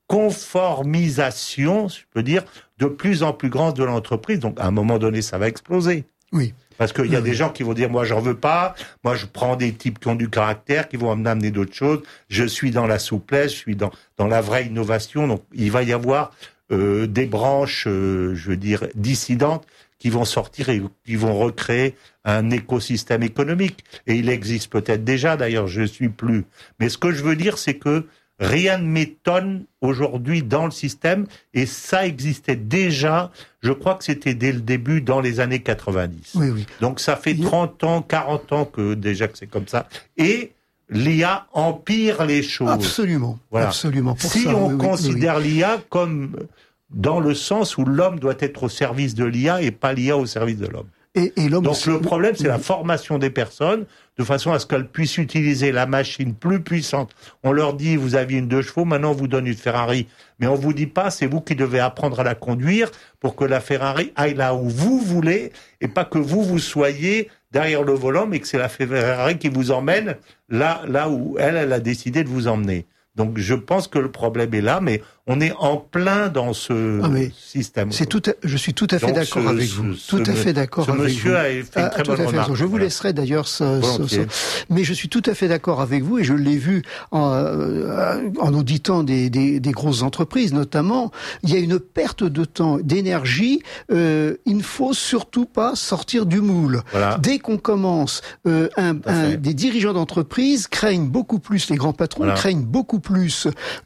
conformisation, je peux dire, de plus en plus grande de l'entreprise. Donc, à un moment donné, ça va exploser. Oui. Parce qu'il y a oui. des gens qui vont dire, moi, j'en veux pas. Moi, je prends des types qui ont du caractère, qui vont m'amener d'autres choses. Je suis dans la souplesse, je suis dans, dans la vraie innovation. Donc, il va y avoir euh, des branches, euh, je veux dire, dissidentes qui vont sortir et qui vont recréer un écosystème économique. Et il existe peut-être déjà, d'ailleurs, je ne suis plus. Mais ce que je veux dire, c'est que rien ne m'étonne aujourd'hui dans le système, et ça existait déjà, je crois que c'était dès le début, dans les années quatre-vingt-dix. Oui, oui. Donc ça fait trente ans, quarante ans que déjà que c'est comme ça. Et l'I A empire les choses. Absolument, voilà. Absolument. Pour si ça, on oui, considère oui, oui. l'I A comme dans le sens où l'homme doit être au service de l'I A et pas l'I A au service de l'homme. Et, et l'homme Donc aussi, le problème, c'est oui. la formation des personnes, de façon à ce qu'elles puissent utiliser la machine plus puissante. On leur dit, vous aviez une deux chevaux, maintenant on vous donne une Ferrari. Mais on vous dit pas, c'est vous qui devez apprendre à la conduire pour que la Ferrari aille là où vous voulez, et pas que vous, vous soyez derrière le volant, mais que c'est la Ferrari qui vous emmène là, là où elle, elle a décidé de vous emmener. Donc je pense que le problème est là, mais on est en plein dans ce ah système. C'est tout à, je suis tout à fait Donc d'accord ce, avec ce, vous. Ce, tout à fait d'accord avec vous. Ce monsieur a fait une ah, très bonne remarque. Je vous voilà. laisserai d'ailleurs ce, ce, ce, mais je suis tout à fait d'accord avec vous, et je l'ai vu en, euh, en auditant des, des, des grosses entreprises notamment. Il y a une perte de temps, d'énergie. Euh, il ne faut surtout pas sortir du moule. Voilà. Dès qu'on commence, euh, un, un, des dirigeants d'entreprise craignent beaucoup plus, les grands patrons voilà. craignent beaucoup plus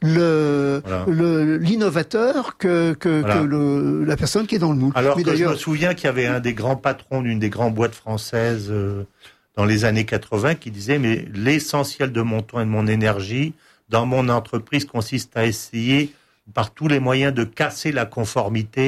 le, voilà. le l'innovateur que que, voilà. que le, la personne qui est dans le moule. Alors Mais que je me souviens qu'il y avait un des grands patrons d'une des grandes boîtes françaises euh, dans les années quatre-vingts qui disait mais l'essentiel de mon temps et de mon énergie dans mon entreprise consiste à essayer par tous les moyens de casser la conformité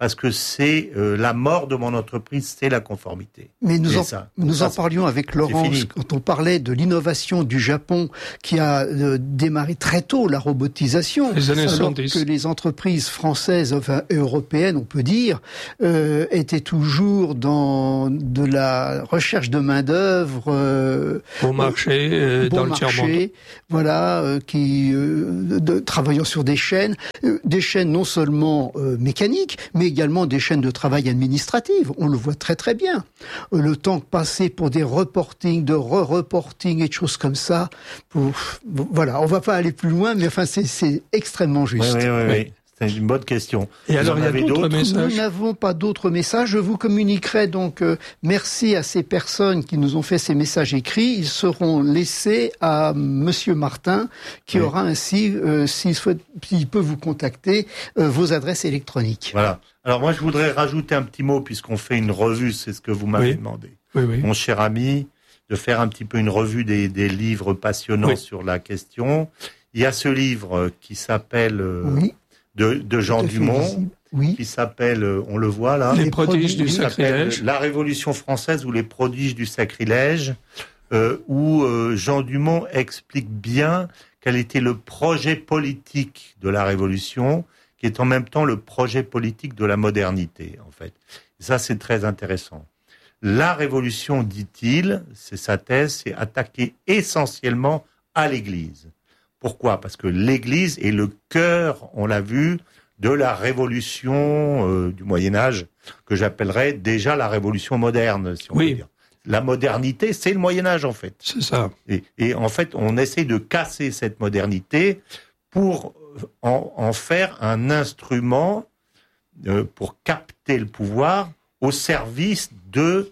parce que c'est euh, la mort de mon entreprise, c'est la conformité. Mais nous, en, ça, nous ça, en parlions avec Laurence quand on parlait de l'innovation du Japon qui a euh, démarré très tôt la robotisation, les années alors soixante-dix. que les entreprises françaises, enfin européennes, on peut dire, euh, étaient toujours dans de la recherche de main d'œuvre euh, au marché, euh, bon dans marché, le tiers-monde. voilà, euh, qui euh, de, travaillant sur des chaînes, euh, des chaînes non seulement euh, mécaniques, mais également des chaînes de travail administratives. On le voit très très bien. Euh, le temps passé pour des reportings, de re-reporting et de choses comme ça. Pour, voilà, on va pas aller plus loin, mais enfin c'est, c'est extrêmement juste. Oui, oui, oui. Oui. oui. C'est une bonne question. Et Vous alors, en il y a avez d'autres d'autres messages. Nous n'avons pas d'autres messages. Je vous communiquerai donc euh, merci à ces personnes qui nous ont fait ces messages écrits. Ils seront laissés à Monsieur Martin, qui Oui. aura ainsi, euh, s'il souhaite, s'il peut vous contacter, euh, vos adresses électroniques. Voilà. Alors moi, je voudrais rajouter un petit mot, puisqu'on fait une revue, c'est ce que vous m'avez Oui. demandé. Oui, oui. Mon cher ami, de faire un petit peu une revue des, des livres passionnants Oui. sur la question. Il y a ce livre qui s'appelle... euh, Oui. De, de Jean Tout à fait Dumont, visible. Oui. qui s'appelle, euh, on le voit là, Les Les prodiges prodiges du qui s'appelle sacrilège. La Révolution française ou les prodiges du sacrilège, euh, où euh, Jean Dumont explique bien quel était le projet politique de la Révolution, qui est en même temps le projet politique de la modernité, en fait. Et ça, c'est très intéressant. La Révolution, dit-il, c'est sa thèse, c'est attaquer essentiellement à l'Église. Pourquoi ? Parce que l'Église est le cœur, on l'a vu, de la révolution euh, du Moyen-Âge, que j'appellerais déjà la révolution moderne, si on Oui. peut dire. La modernité, c'est le Moyen-Âge, en fait. C'est ça. Et, et en fait, on essaie de casser cette modernité pour en, en faire un instrument euh, pour capter le pouvoir au service de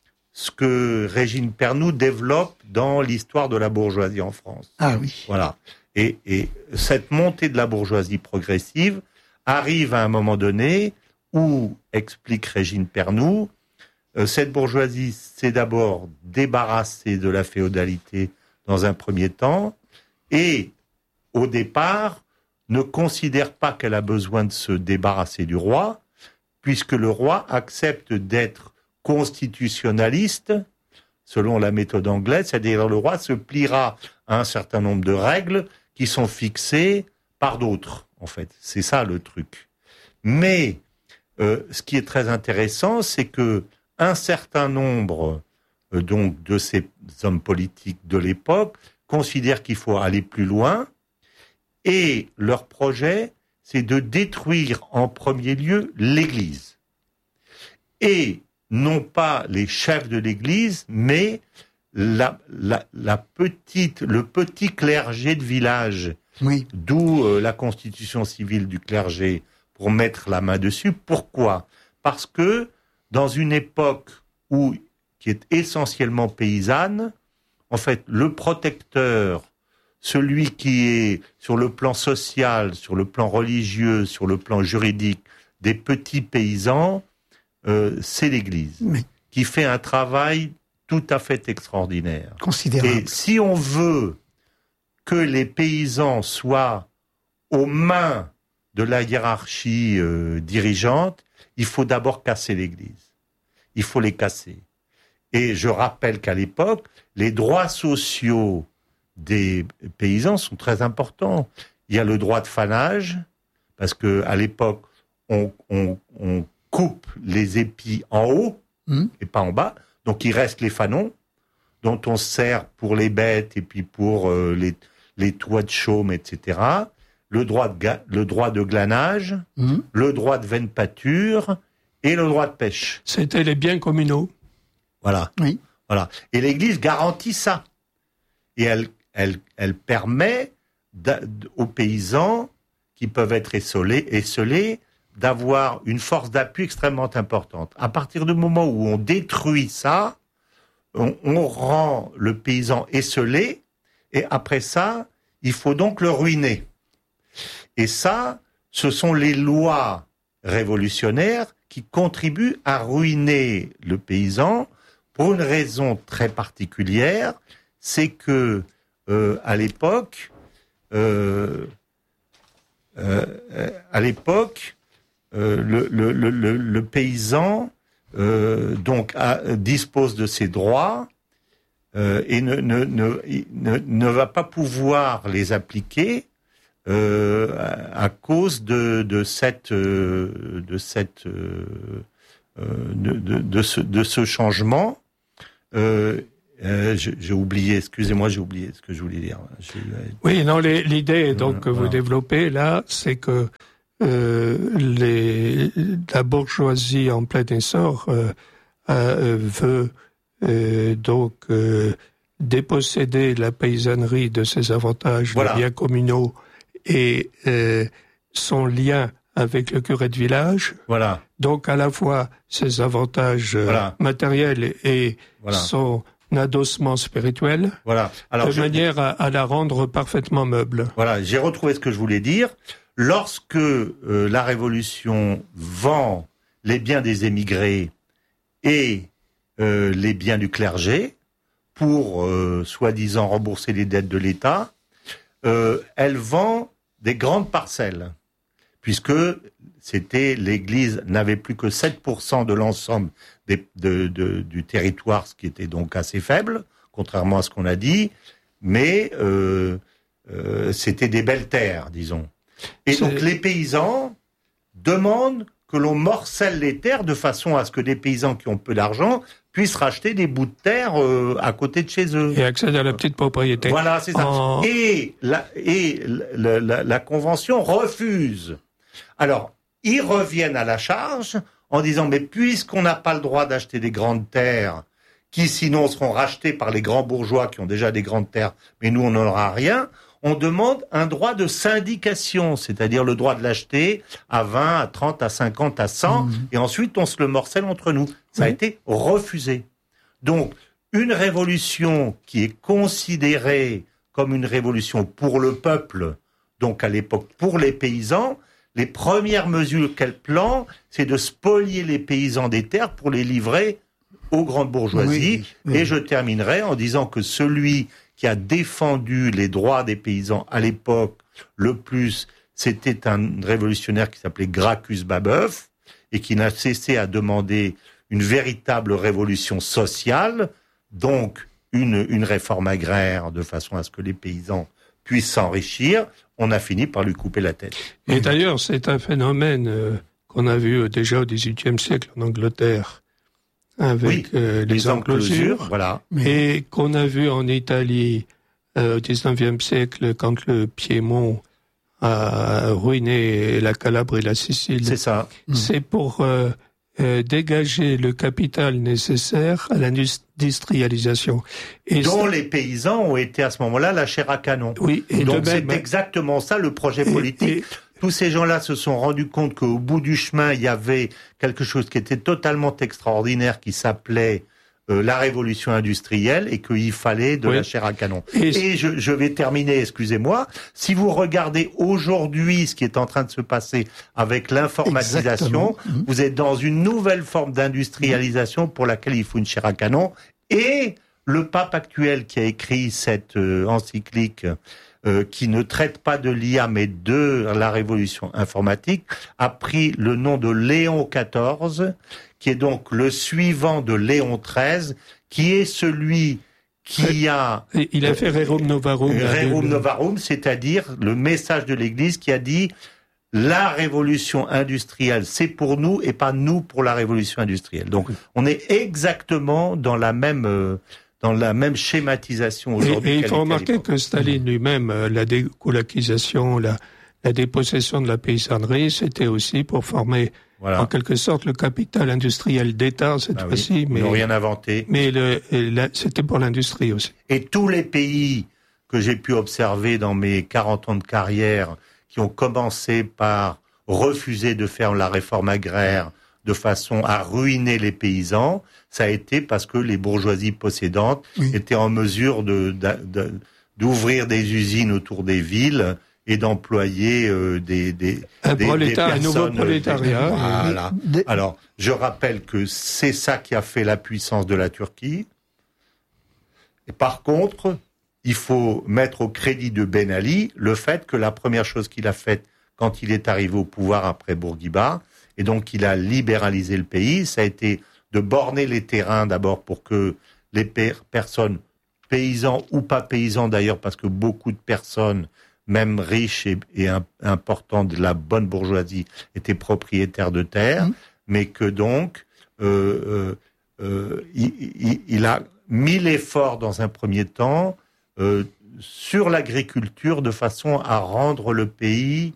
ce que Régine Pernoud développe dans l'histoire de la bourgeoisie en France. Ah oui. Voilà. Et, et cette montée de la bourgeoisie progressive arrive à un moment donné où, explique Régine Pernoud, euh, cette bourgeoisie s'est d'abord débarrassée de la féodalité dans un premier temps et, au départ, ne considère pas qu'elle a besoin de se débarrasser du roi, puisque le roi accepte d'être constitutionnaliste, selon la méthode anglaise, c'est-à-dire le roi se pliera à un certain nombre de règles qui sont fixées par d'autres, en fait. C'est ça le truc. Mais euh, ce qui est très intéressant, c'est que un certain nombre euh, donc de ces hommes politiques de l'époque considèrent qu'il faut aller plus loin, et leur projet, c'est de détruire en premier lieu l'Église. Et non pas les chefs de l'Église, mais la, la, la petite, le petit clergé de village, Oui. d'où euh, la constitution civile du clergé, pour mettre la main dessus. Pourquoi ? Parce que dans une époque où, qui est essentiellement paysanne, en fait, le protecteur, celui qui est sur le plan social, sur le plan religieux, sur le plan juridique, des petits paysans, euh, c'est l'Église, Oui. qui fait un travail tout à fait extraordinaire. Considérable. Et si on veut que les paysans soient aux mains de la hiérarchie euh, dirigeante, il faut d'abord casser l'Église. Il faut les casser. Et je rappelle qu'à l'époque, les droits sociaux des paysans sont très importants. Il y a le droit de fanage, parce que à l'époque, on, on, on coupe les épis en haut mmh. et pas en bas. Donc il reste les fanons, dont on sert pour les bêtes et puis pour euh, les, les toits de chaume, et cetera. Le droit de, ga- le droit de glanage, Mmh. le droit de veine pâture et le droit de pêche. C'était les biens communaux. Voilà. Oui. Voilà. Et l'Église garantit ça. Et elle, elle, elle permet d'a- aux paysans qui peuvent être esselés, esselés d'avoir une force d'appui extrêmement importante. À partir du moment où on détruit ça, on, on rend le paysan esselé, et après ça, il faut donc le ruiner. Et ça, ce sont les lois révolutionnaires qui contribuent à ruiner le paysan pour une raison très particulière, c'est que euh, à l'époque, euh, euh, à l'époque, euh, le, le, le, le paysan euh, donc a, dispose de ses droits euh, et ne, ne, ne, ne, ne va pas pouvoir les appliquer euh, à, à cause de, de cette euh, de cette euh, de, de, de ce de ce changement. Euh, Euh, j'ai, j'ai oublié, excusez-moi, j'ai oublié ce que je voulais dire. J'ai... Oui, non, les, l'idée donc que voilà. vous développez là, c'est que euh, les, la bourgeoisie en plein essor euh, euh, veut euh, donc euh, déposséder la paysannerie de ses avantages, voilà. Les biens communaux et euh, son lien avec le curé de village. Voilà. Donc à la fois ses avantages voilà. matériels et voilà. son adossement spirituel, voilà. Alors, de je... manière à, à la rendre parfaitement meuble. Voilà, j'ai retrouvé ce que je voulais dire. Lorsque euh, la Révolution vend les biens des émigrés et euh, les biens du clergé pour, euh, soi-disant, rembourser les dettes de l'État, euh, elle vend des grandes parcelles, puisque c'était l'Église n'avait plus que sept pour cent de l'ensemble des, de, de, du territoire, ce qui était donc assez faible, contrairement à ce qu'on a dit, mais euh, euh, c'était des belles terres, disons. Et C'est... donc les paysans demandent que l'on morcelle les terres de façon à ce que des paysans qui ont peu d'argent puissent racheter des bouts de terre euh, à côté de chez eux. Et accéder à la petite propriété. Voilà, c'est ça. En... Et, la, et la, la, la Convention refuse. Alors, ils reviennent à la charge en disant, mais puisqu'on n'a pas le droit d'acheter des grandes terres, qui sinon seront rachetées par les grands bourgeois qui ont déjà des grandes terres, mais nous on n'en aura rien, on demande un droit de syndication, c'est-à-dire le droit de l'acheter à vingt, à trente, à cinquante, à cent, mmh. et ensuite on se le morcelle entre nous. Ça oui. a été refusé. Donc, une révolution qui est considérée comme une révolution pour le peuple, donc à l'époque pour les paysans, les premières mesures qu'elle plante, c'est de spolier les paysans des terres pour les livrer aux grandes bourgeoisies. Oui, oui. Et je terminerai en disant que celui qui a défendu les droits des paysans à l'époque le plus, c'était un révolutionnaire qui s'appelait Gracchus Babeuf et qui n'a cessé à demander une véritable révolution sociale, donc une, une réforme agraire de façon à ce que les paysans puissent s'enrichir. On a fini par lui couper la tête. Et d'ailleurs, c'est un phénomène euh, qu'on a vu déjà au dix-huitième siècle en Angleterre, avec oui, euh, les, les enclosures, enclosures, voilà. Et qu'on a vu en Italie euh, au dix-neuvième siècle, quand le Piémont a ruiné la Calabre et la Sicile. C'est ça. C'est pour euh, euh, dégager le capital nécessaire à l'industrialisation. Et dont ça... les paysans ont été à ce moment-là la chair à canon. Oui, et donc de même... c'est exactement ça le projet politique. Et, et... Tous ces gens-là se sont rendus compte qu'au bout du chemin, il y avait quelque chose qui était totalement extraordinaire, qui s'appelait euh, la révolution industrielle, et qu'il fallait de oui. la chair à canon. Et, et je, je vais terminer, excusez-moi. Si vous regardez aujourd'hui ce qui est en train de se passer avec l'informatisation, Exactement. vous êtes dans une nouvelle forme d'industrialisation pour laquelle il faut une chair à canon. Et le pape actuel qui a écrit cette euh, encyclique Euh, qui ne traite pas de l'I A mais de la révolution informatique, a pris le nom de Léon quatorze, qui est donc le suivant de Léon treize, qui est celui qui a... Il a fait Rerum Novarum. Euh, Rerum Novarum, c'est-à-dire le message de l'Église qui a dit la révolution industrielle, c'est pour nous et pas nous pour la révolution industrielle. Donc on est exactement dans la même... Euh, dans la même schématisation aujourd'hui. Et, et il faut remarquer que Staline lui-même, la découlakisation, la, la dépossession de la paysannerie, c'était aussi pour former, voilà. en quelque sorte, le capital industriel d'État cette ah fois-ci. Oui, mais ils n'ont rien inventé. Mais le, la, c'était pour l'industrie aussi. Et tous les pays que j'ai pu observer dans mes quarante ans de carrière, qui ont commencé par refuser de faire la réforme agraire de façon à ruiner les paysans, ça a été parce que les bourgeoisies possédantes oui. étaient en mesure de, de, de, d'ouvrir des usines autour des villes et d'employer euh, des, des, un des, prolétaire, des personnes... Un nouveau prolétariat. Des, voilà. Des... Alors, je rappelle que c'est ça qui a fait la puissance de la Turquie. Et par contre, il faut mettre au crédit de Ben Ali le fait que la première chose qu'il a faite quand il est arrivé au pouvoir après Bourguiba, Et donc, il a libéralisé le pays. Ça a été de borner les terrains d'abord pour que les per- personnes, paysans ou pas paysans d'ailleurs, parce que beaucoup de personnes, même riches et, et un, importantes de la bonne bourgeoisie, étaient propriétaires de terres, mmh. mais que donc, euh, euh, euh, il, il, il a mis l'effort dans un premier temps euh, sur l'agriculture de façon à rendre le pays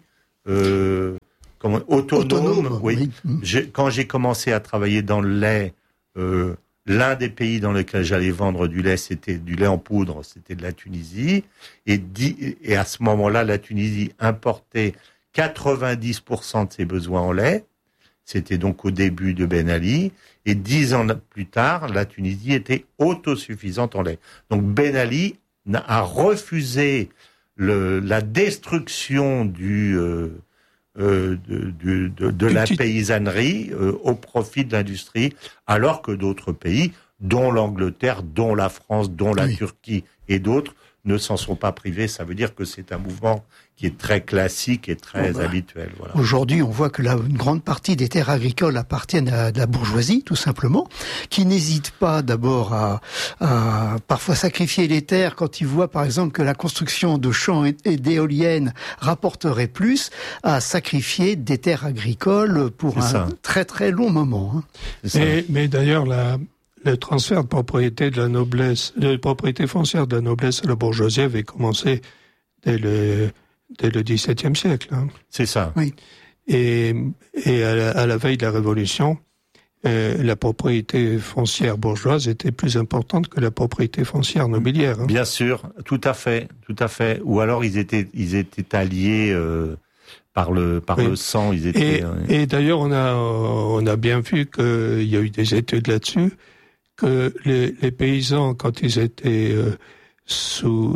euh, comment, autonome. autonome oui. oui. J'ai, quand j'ai commencé à travailler dans le lait, euh, l'un des pays dans lequel j'allais vendre du lait, c'était du lait en poudre, c'était de la Tunisie. Et, di, et à ce moment-là, la Tunisie importait quatre-vingt-dix pour cent de ses besoins en lait. C'était donc au début de Ben Ali. Et dix ans plus tard, la Tunisie était autosuffisante en lait. Donc Ben Ali a refusé le, la destruction du, euh, euh, de, de, de, de la paysannerie euh, au profit de l'industrie, alors que d'autres pays, dont l'Angleterre, dont la France, dont la oui. Turquie et d'autres, ne s'en sont pas privés. Ça veut dire que c'est un mouvement qui est très classique et très oh bah, habituel. Voilà. Aujourd'hui, on voit que la, une grande partie des terres agricoles appartiennent à de la bourgeoisie, tout simplement, qui n'hésite pas d'abord à, à parfois sacrifier les terres quand ils voient, par exemple, que la construction de champs et, et d'éoliennes rapporterait plus, à sacrifier des terres agricoles pour c'est un ça. très très long moment. Hein. Mais, mais d'ailleurs, la... le transfert de propriété de la noblesse, de propriété foncière de la noblesse à la bourgeoisie avait commencé dès le, dès le dix-septième siècle. Hein. C'est ça. Oui. Et, et à, la, à la veille de la Révolution, euh, la propriété foncière bourgeoise était plus importante que la propriété foncière nobiliaire. Hein. Bien sûr, tout à fait, tout à fait. Ou alors ils étaient, ils étaient alliés euh, par le, par oui. le sang. Ils étaient. Et, euh... et d'ailleurs, on a, on a bien vu qu'il y a eu des études là-dessus. Que les, les paysans, quand ils étaient euh, sous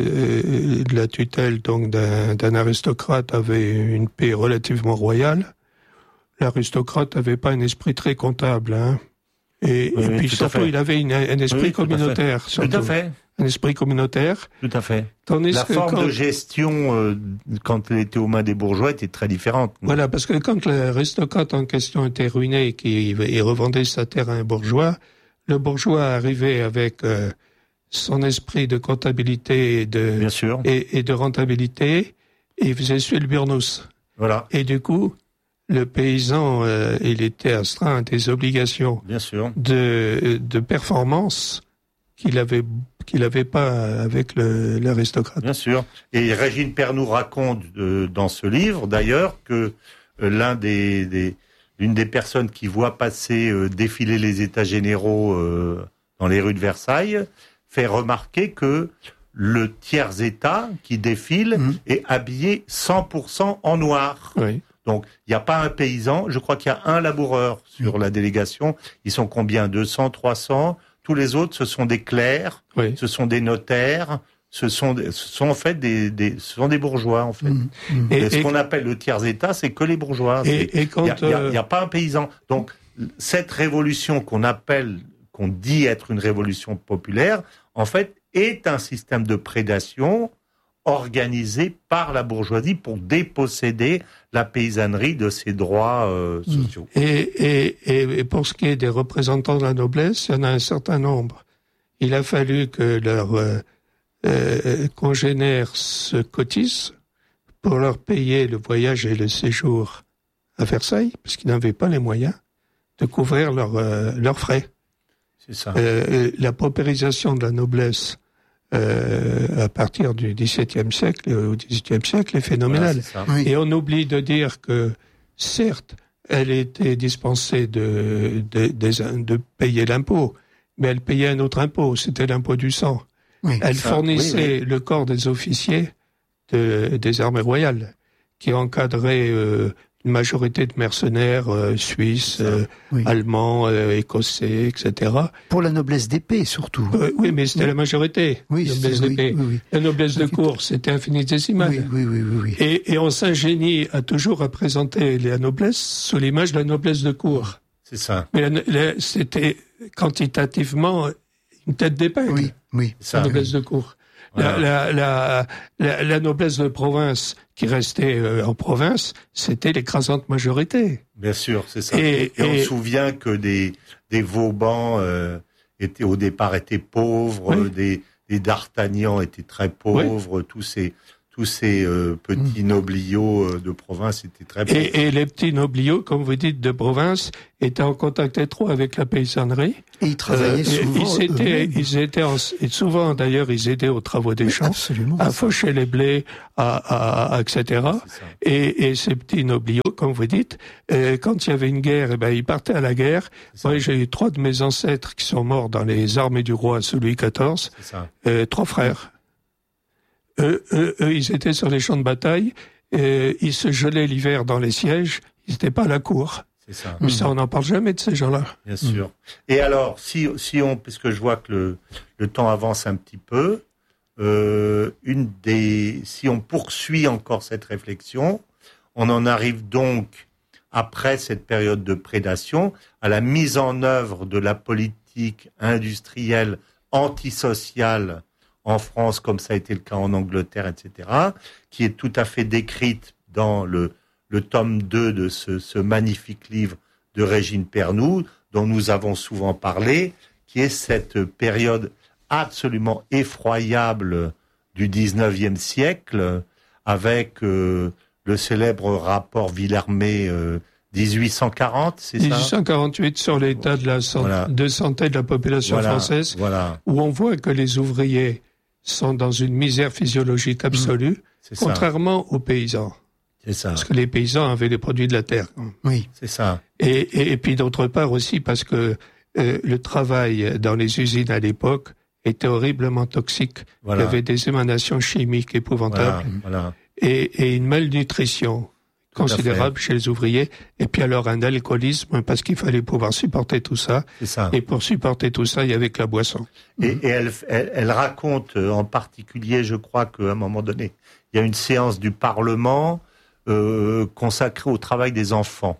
euh, la tutelle donc d'un, d'un aristocrate, avaient une paix relativement royale. L'aristocrate n'avait pas un esprit très comptable, hein. Et, oui, et puis surtout, il avait une, un esprit oui, communautaire. Tout à fait. Tout à fait. Un esprit communautaire. Tout à fait. Tandis la que forme quand... de gestion, euh, quand elle était aux mains des bourgeois, était très différente. Voilà, parce que quand l'aristocrate en question était ruiné et qu'il revendait sa terre à un bourgeois, le bourgeois arrivait avec euh, son esprit de comptabilité et de, Bien sûr. Et, et de rentabilité, et il faisait suer le burnous. Voilà. Et du coup, le paysan, euh, il était astreint à des obligations Bien sûr. De, de performance qu'il avait qu'il avait pas avec le, l'aristocrate. Bien sûr. Et Régine Père nous raconte euh, dans ce livre, d'ailleurs, que euh, l'un des, des l'une des personnes qui voit passer euh, défiler les États généraux euh, dans les rues de Versailles fait remarquer que le tiers-État qui défile mmh. est habillé cent pour cent en noir. Oui. Donc, il n'y a pas un paysan. Je crois qu'il y a un laboureur sur mmh. la délégation. Ils sont combien ? deux cents, trois cents. Tous les autres, ce sont des clercs, oui. ce sont des notaires. Ce sont, ce sont en fait des, des, ce sont des bourgeois en fait. Mmh, mmh. Et, et ce et qu'on appelle le tiers-État, c'est que les bourgeois. Et, et quand il y a, euh... y a pas un paysan. Donc cette révolution qu'on appelle, qu'on dit être une révolution populaire, en fait, est un système de prédation organisé par la bourgeoisie pour déposséder la paysannerie de ses droits euh, sociaux. Et, et, et pour ce qui est des représentants de la noblesse, il y en a un certain nombre. Il a fallu que leur euh, Euh, congénères se cotisent pour leur payer le voyage et le séjour à Versailles, parce qu'ils n'avaient pas les moyens de couvrir leurs euh, leurs frais. C'est ça. Euh, la paupérisation de la noblesse euh, à partir du dix-septième siècle et au dix-huitième siècle est phénoménale. Voilà, c'est ça. Et on oublie de dire que, certes, elle était dispensée de, de, de, de payer l'impôt, mais elle payait un autre impôt, c'était l'impôt du sang. Oui, Elle ça, fournissait oui, oui. le corps des officiers de, des armées royales, qui encadraient euh, une majorité de mercenaires euh, suisses, euh, oui. allemands, euh, écossais, et cetera. Pour la noblesse d'épée, surtout. Euh, oui, mais c'était oui. la majorité. Oui, la noblesse d'épée. Oui, oui. La noblesse de cour, c'était infinitésimal. Oui, oui, oui, oui, oui. Et, et on s'ingénie à toujours représenter la noblesse sous l'image de la noblesse de cour. C'est ça. Mais la, la, c'était quantitativement une tête d'épingle. Oui, oui. La noblesse oui. de cour. Voilà. La, la, la, la noblesse de province qui restait euh, en province, c'était l'écrasante majorité. Bien sûr, c'est ça. Et, et, et on et... se souvient que des, des Vauban euh, étaient, au départ étaient pauvres, oui. des, des D'Artagnan étaient très pauvres, oui. tous ces... Tous ces euh, petits mmh. nobliaux euh, de province étaient très pauvres. Et, et les petits nobliaux, comme vous dites, de province, étaient en contact étroit avec la paysannerie. Et ils travaillaient euh, souvent. Ils étaient, ils étaient en, et souvent d'ailleurs, ils aidaient aux travaux des champs, absolument, à faucher les blés, à, à, à et cetera. Et, et ces petits nobliaux, comme vous dites, euh, quand il y avait une guerre, eh ben ils partaient à la guerre. Moi, j'ai eu trois de mes ancêtres qui sont morts dans les armées du roi sous Louis quatorze. Euh, trois frères. Eux, eux, eux, ils étaient sur les champs de bataille, et ils se gelaient l'hiver dans les sièges, ils n'étaient pas à la cour. C'est ça. Mais ça, on n'en parle jamais de ces gens-là. Bien sûr. Et alors, si, si on, puisque je vois que le, le temps avance un petit peu, euh, une des, si on poursuit encore cette réflexion, on en arrive donc, après cette période de prédation, à la mise en œuvre de la politique industrielle antisociale en France, comme ça a été le cas en Angleterre, et cetera, qui est tout à fait décrite dans le, le tome deux de ce, ce magnifique livre de Régine Pernoud, dont nous avons souvent parlé, qui est cette période absolument effroyable du dix-neuvième siècle, avec euh, le célèbre rapport Villermé euh, dix-huit cent quarante, c'est ça ? dix-huit cent quarante-huit sur l'état de la santé, voilà. de santé de la population voilà, française, voilà. où on voit que les ouvriers sont dans une misère physiologique absolue, mmh, contrairement ça. aux paysans. C'est ça. Parce que les paysans avaient les produits de la terre. Oui, c'est ça. Et, et, et puis d'autre part aussi parce que euh, le travail dans les usines à l'époque était horriblement toxique. Voilà. Il y avait des émanations chimiques épouvantables. Voilà, voilà. Et, et une malnutrition considérable chez les ouvriers, et puis alors un alcoolisme, parce qu'il fallait pouvoir supporter tout ça. C'est ça. Et pour supporter tout ça, il y avait que la boisson. Et, et elle, elle, elle raconte en particulier, je crois qu'à un moment donné, il y a une séance du Parlement euh, consacrée au travail des enfants.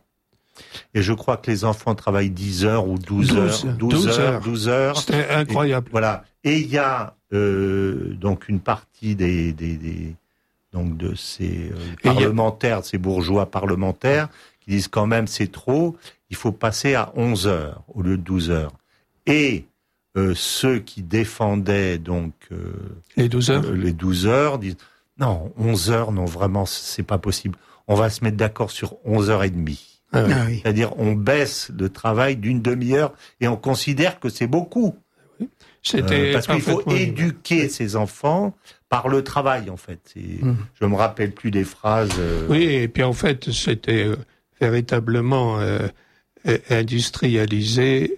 Et je crois que les enfants travaillent dix heures ou douze heures. douze heures, douze heures. C'était incroyable. Et, voilà. Et il y a euh, donc une partie des... des, des donc de ces euh, parlementaires, de ces bourgeois parlementaires, qui disent quand même c'est trop, il faut passer à onze heures au lieu de douze heures. Et euh, ceux qui défendaient donc euh, les douze heures, euh, les douze heures disent non, onze heures, non vraiment c'est pas possible. On va se mettre d'accord sur onze heures et demie. Ah oui. Ah oui. C'est-à-dire on baisse le travail d'une demi-heure et on considère que c'est beaucoup. Oui. C'était euh, parce qu'il faut éduquer ces enfants par le travail, en fait. Mmh. Je me rappelle plus des phrases. Euh... Oui, et puis en fait, c'était euh, véritablement euh, industrialisé,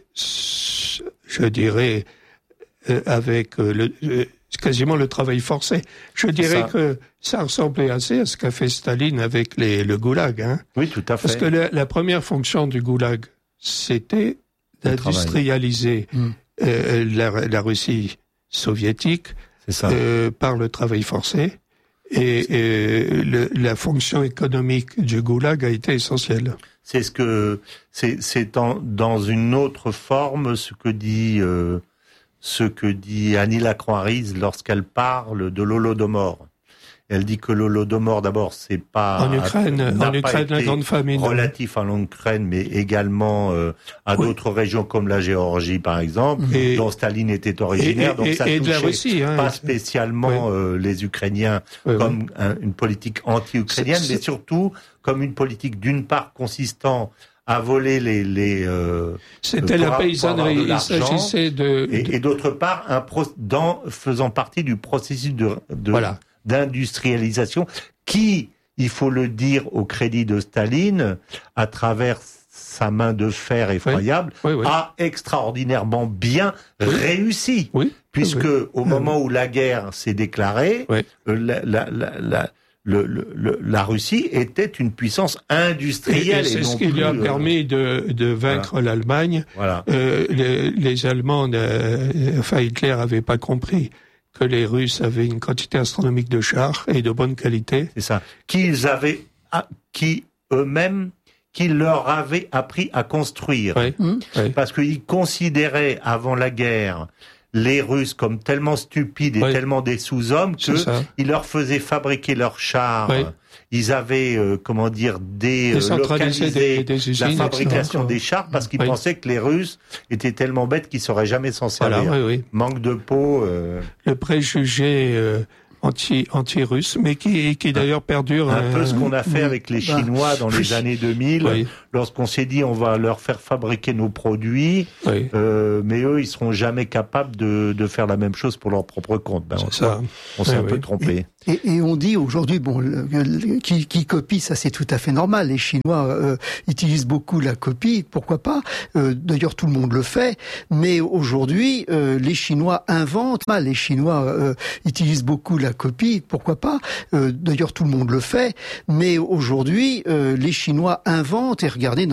je dirais, euh, avec euh, le, euh, quasiment le travail forcé. Je dirais ça. que ça ressemblait assez à ce qu'a fait Staline avec les, le goulag. Hein. Oui, tout à fait. Parce que la, la première fonction du goulag, c'était d'industrialiser mmh. euh, la, la Russie soviétique. C'est ça. Euh, par le travail forcé, et, et le, la fonction économique du goulag a été essentielle. C'est ce que c'est, c'est en, dans une autre forme ce que dit euh, ce que dit Annie Lacroix-Riz lorsqu'elle parle de l'Holodomor. Elle dit que l'Holodomor, d'abord, c'est pas en Ukraine, en Ukraine, la grande famine relatif à l'Ukraine, mais également euh, à oui. d'autres régions comme la Géorgie, par exemple, et, dont Staline était originaire. Et, donc et, ça et touchait de la Russie, hein, pas spécialement oui. euh, les Ukrainiens oui, comme oui. Un, une politique anti-ukrainienne, c'est, mais surtout comme une politique d'une part consistant à voler les les. Euh, C'était la paysannerie. Il s'agissait de, de... Et, et d'autre part, un pro, dans faisant partie du processus de, de voilà. d'industrialisation qui, il faut le dire au crédit de Staline, à travers sa main de fer effroyable, oui, oui, oui. a extraordinairement bien oui. réussi. Oui, puisque oui. au moment où la guerre s'est déclarée, oui. la, la, la, la, le, le, la Russie était une puissance industrielle. Et, et c'est et ce qui lui a euh... permis de, de vaincre voilà. l'Allemagne. Voilà. Euh, les, les Allemands, euh, enfin Hitler n'avait pas compris que les Russes avaient une quantité astronomique de chars et de bonne qualité. C'est ça. Qu'ils avaient, qui eux-mêmes, qui leur avaient appris à construire. Oui. Mmh. Parce qu'ils considéraient avant la guerre les Russes comme tellement stupides et oui. tellement des sous-hommes qu'ils leur faisaient fabriquer leurs chars. Oui. Ils avaient, euh, comment dire, délocalisé des, des usines, la fabrication des chars parce qu'ils oui. pensaient que les Russes étaient tellement bêtes qu'ils sauraient jamais s'en servir. Voilà, oui, oui. Manque de peau. Euh... Le préjugé euh, anti, anti-russe, mais qui, qui d'ailleurs perdure. Un euh, peu ce qu'on a fait avec les Chinois dans les années deux mille, oui. lorsqu'on s'est dit on va leur faire fabriquer nos produits, oui. euh, mais eux ils seront jamais capables de, de faire la même chose pour leur propre compte. Ben, on, ça. on s'est oui, un oui. peu trompé. Et, et, et on dit aujourd'hui, bon, le, le, qui, qui copie, ça c'est tout à fait normal. Les Chinois euh, utilisent beaucoup la copie, pourquoi pas. Euh, d'ailleurs tout le monde le fait, mais aujourd'hui euh, les Chinois inventent. Les Chinois euh, utilisent beaucoup la copie, pourquoi pas. Euh, d'ailleurs tout le monde le fait, mais aujourd'hui euh, les Chinois inventent et regardez.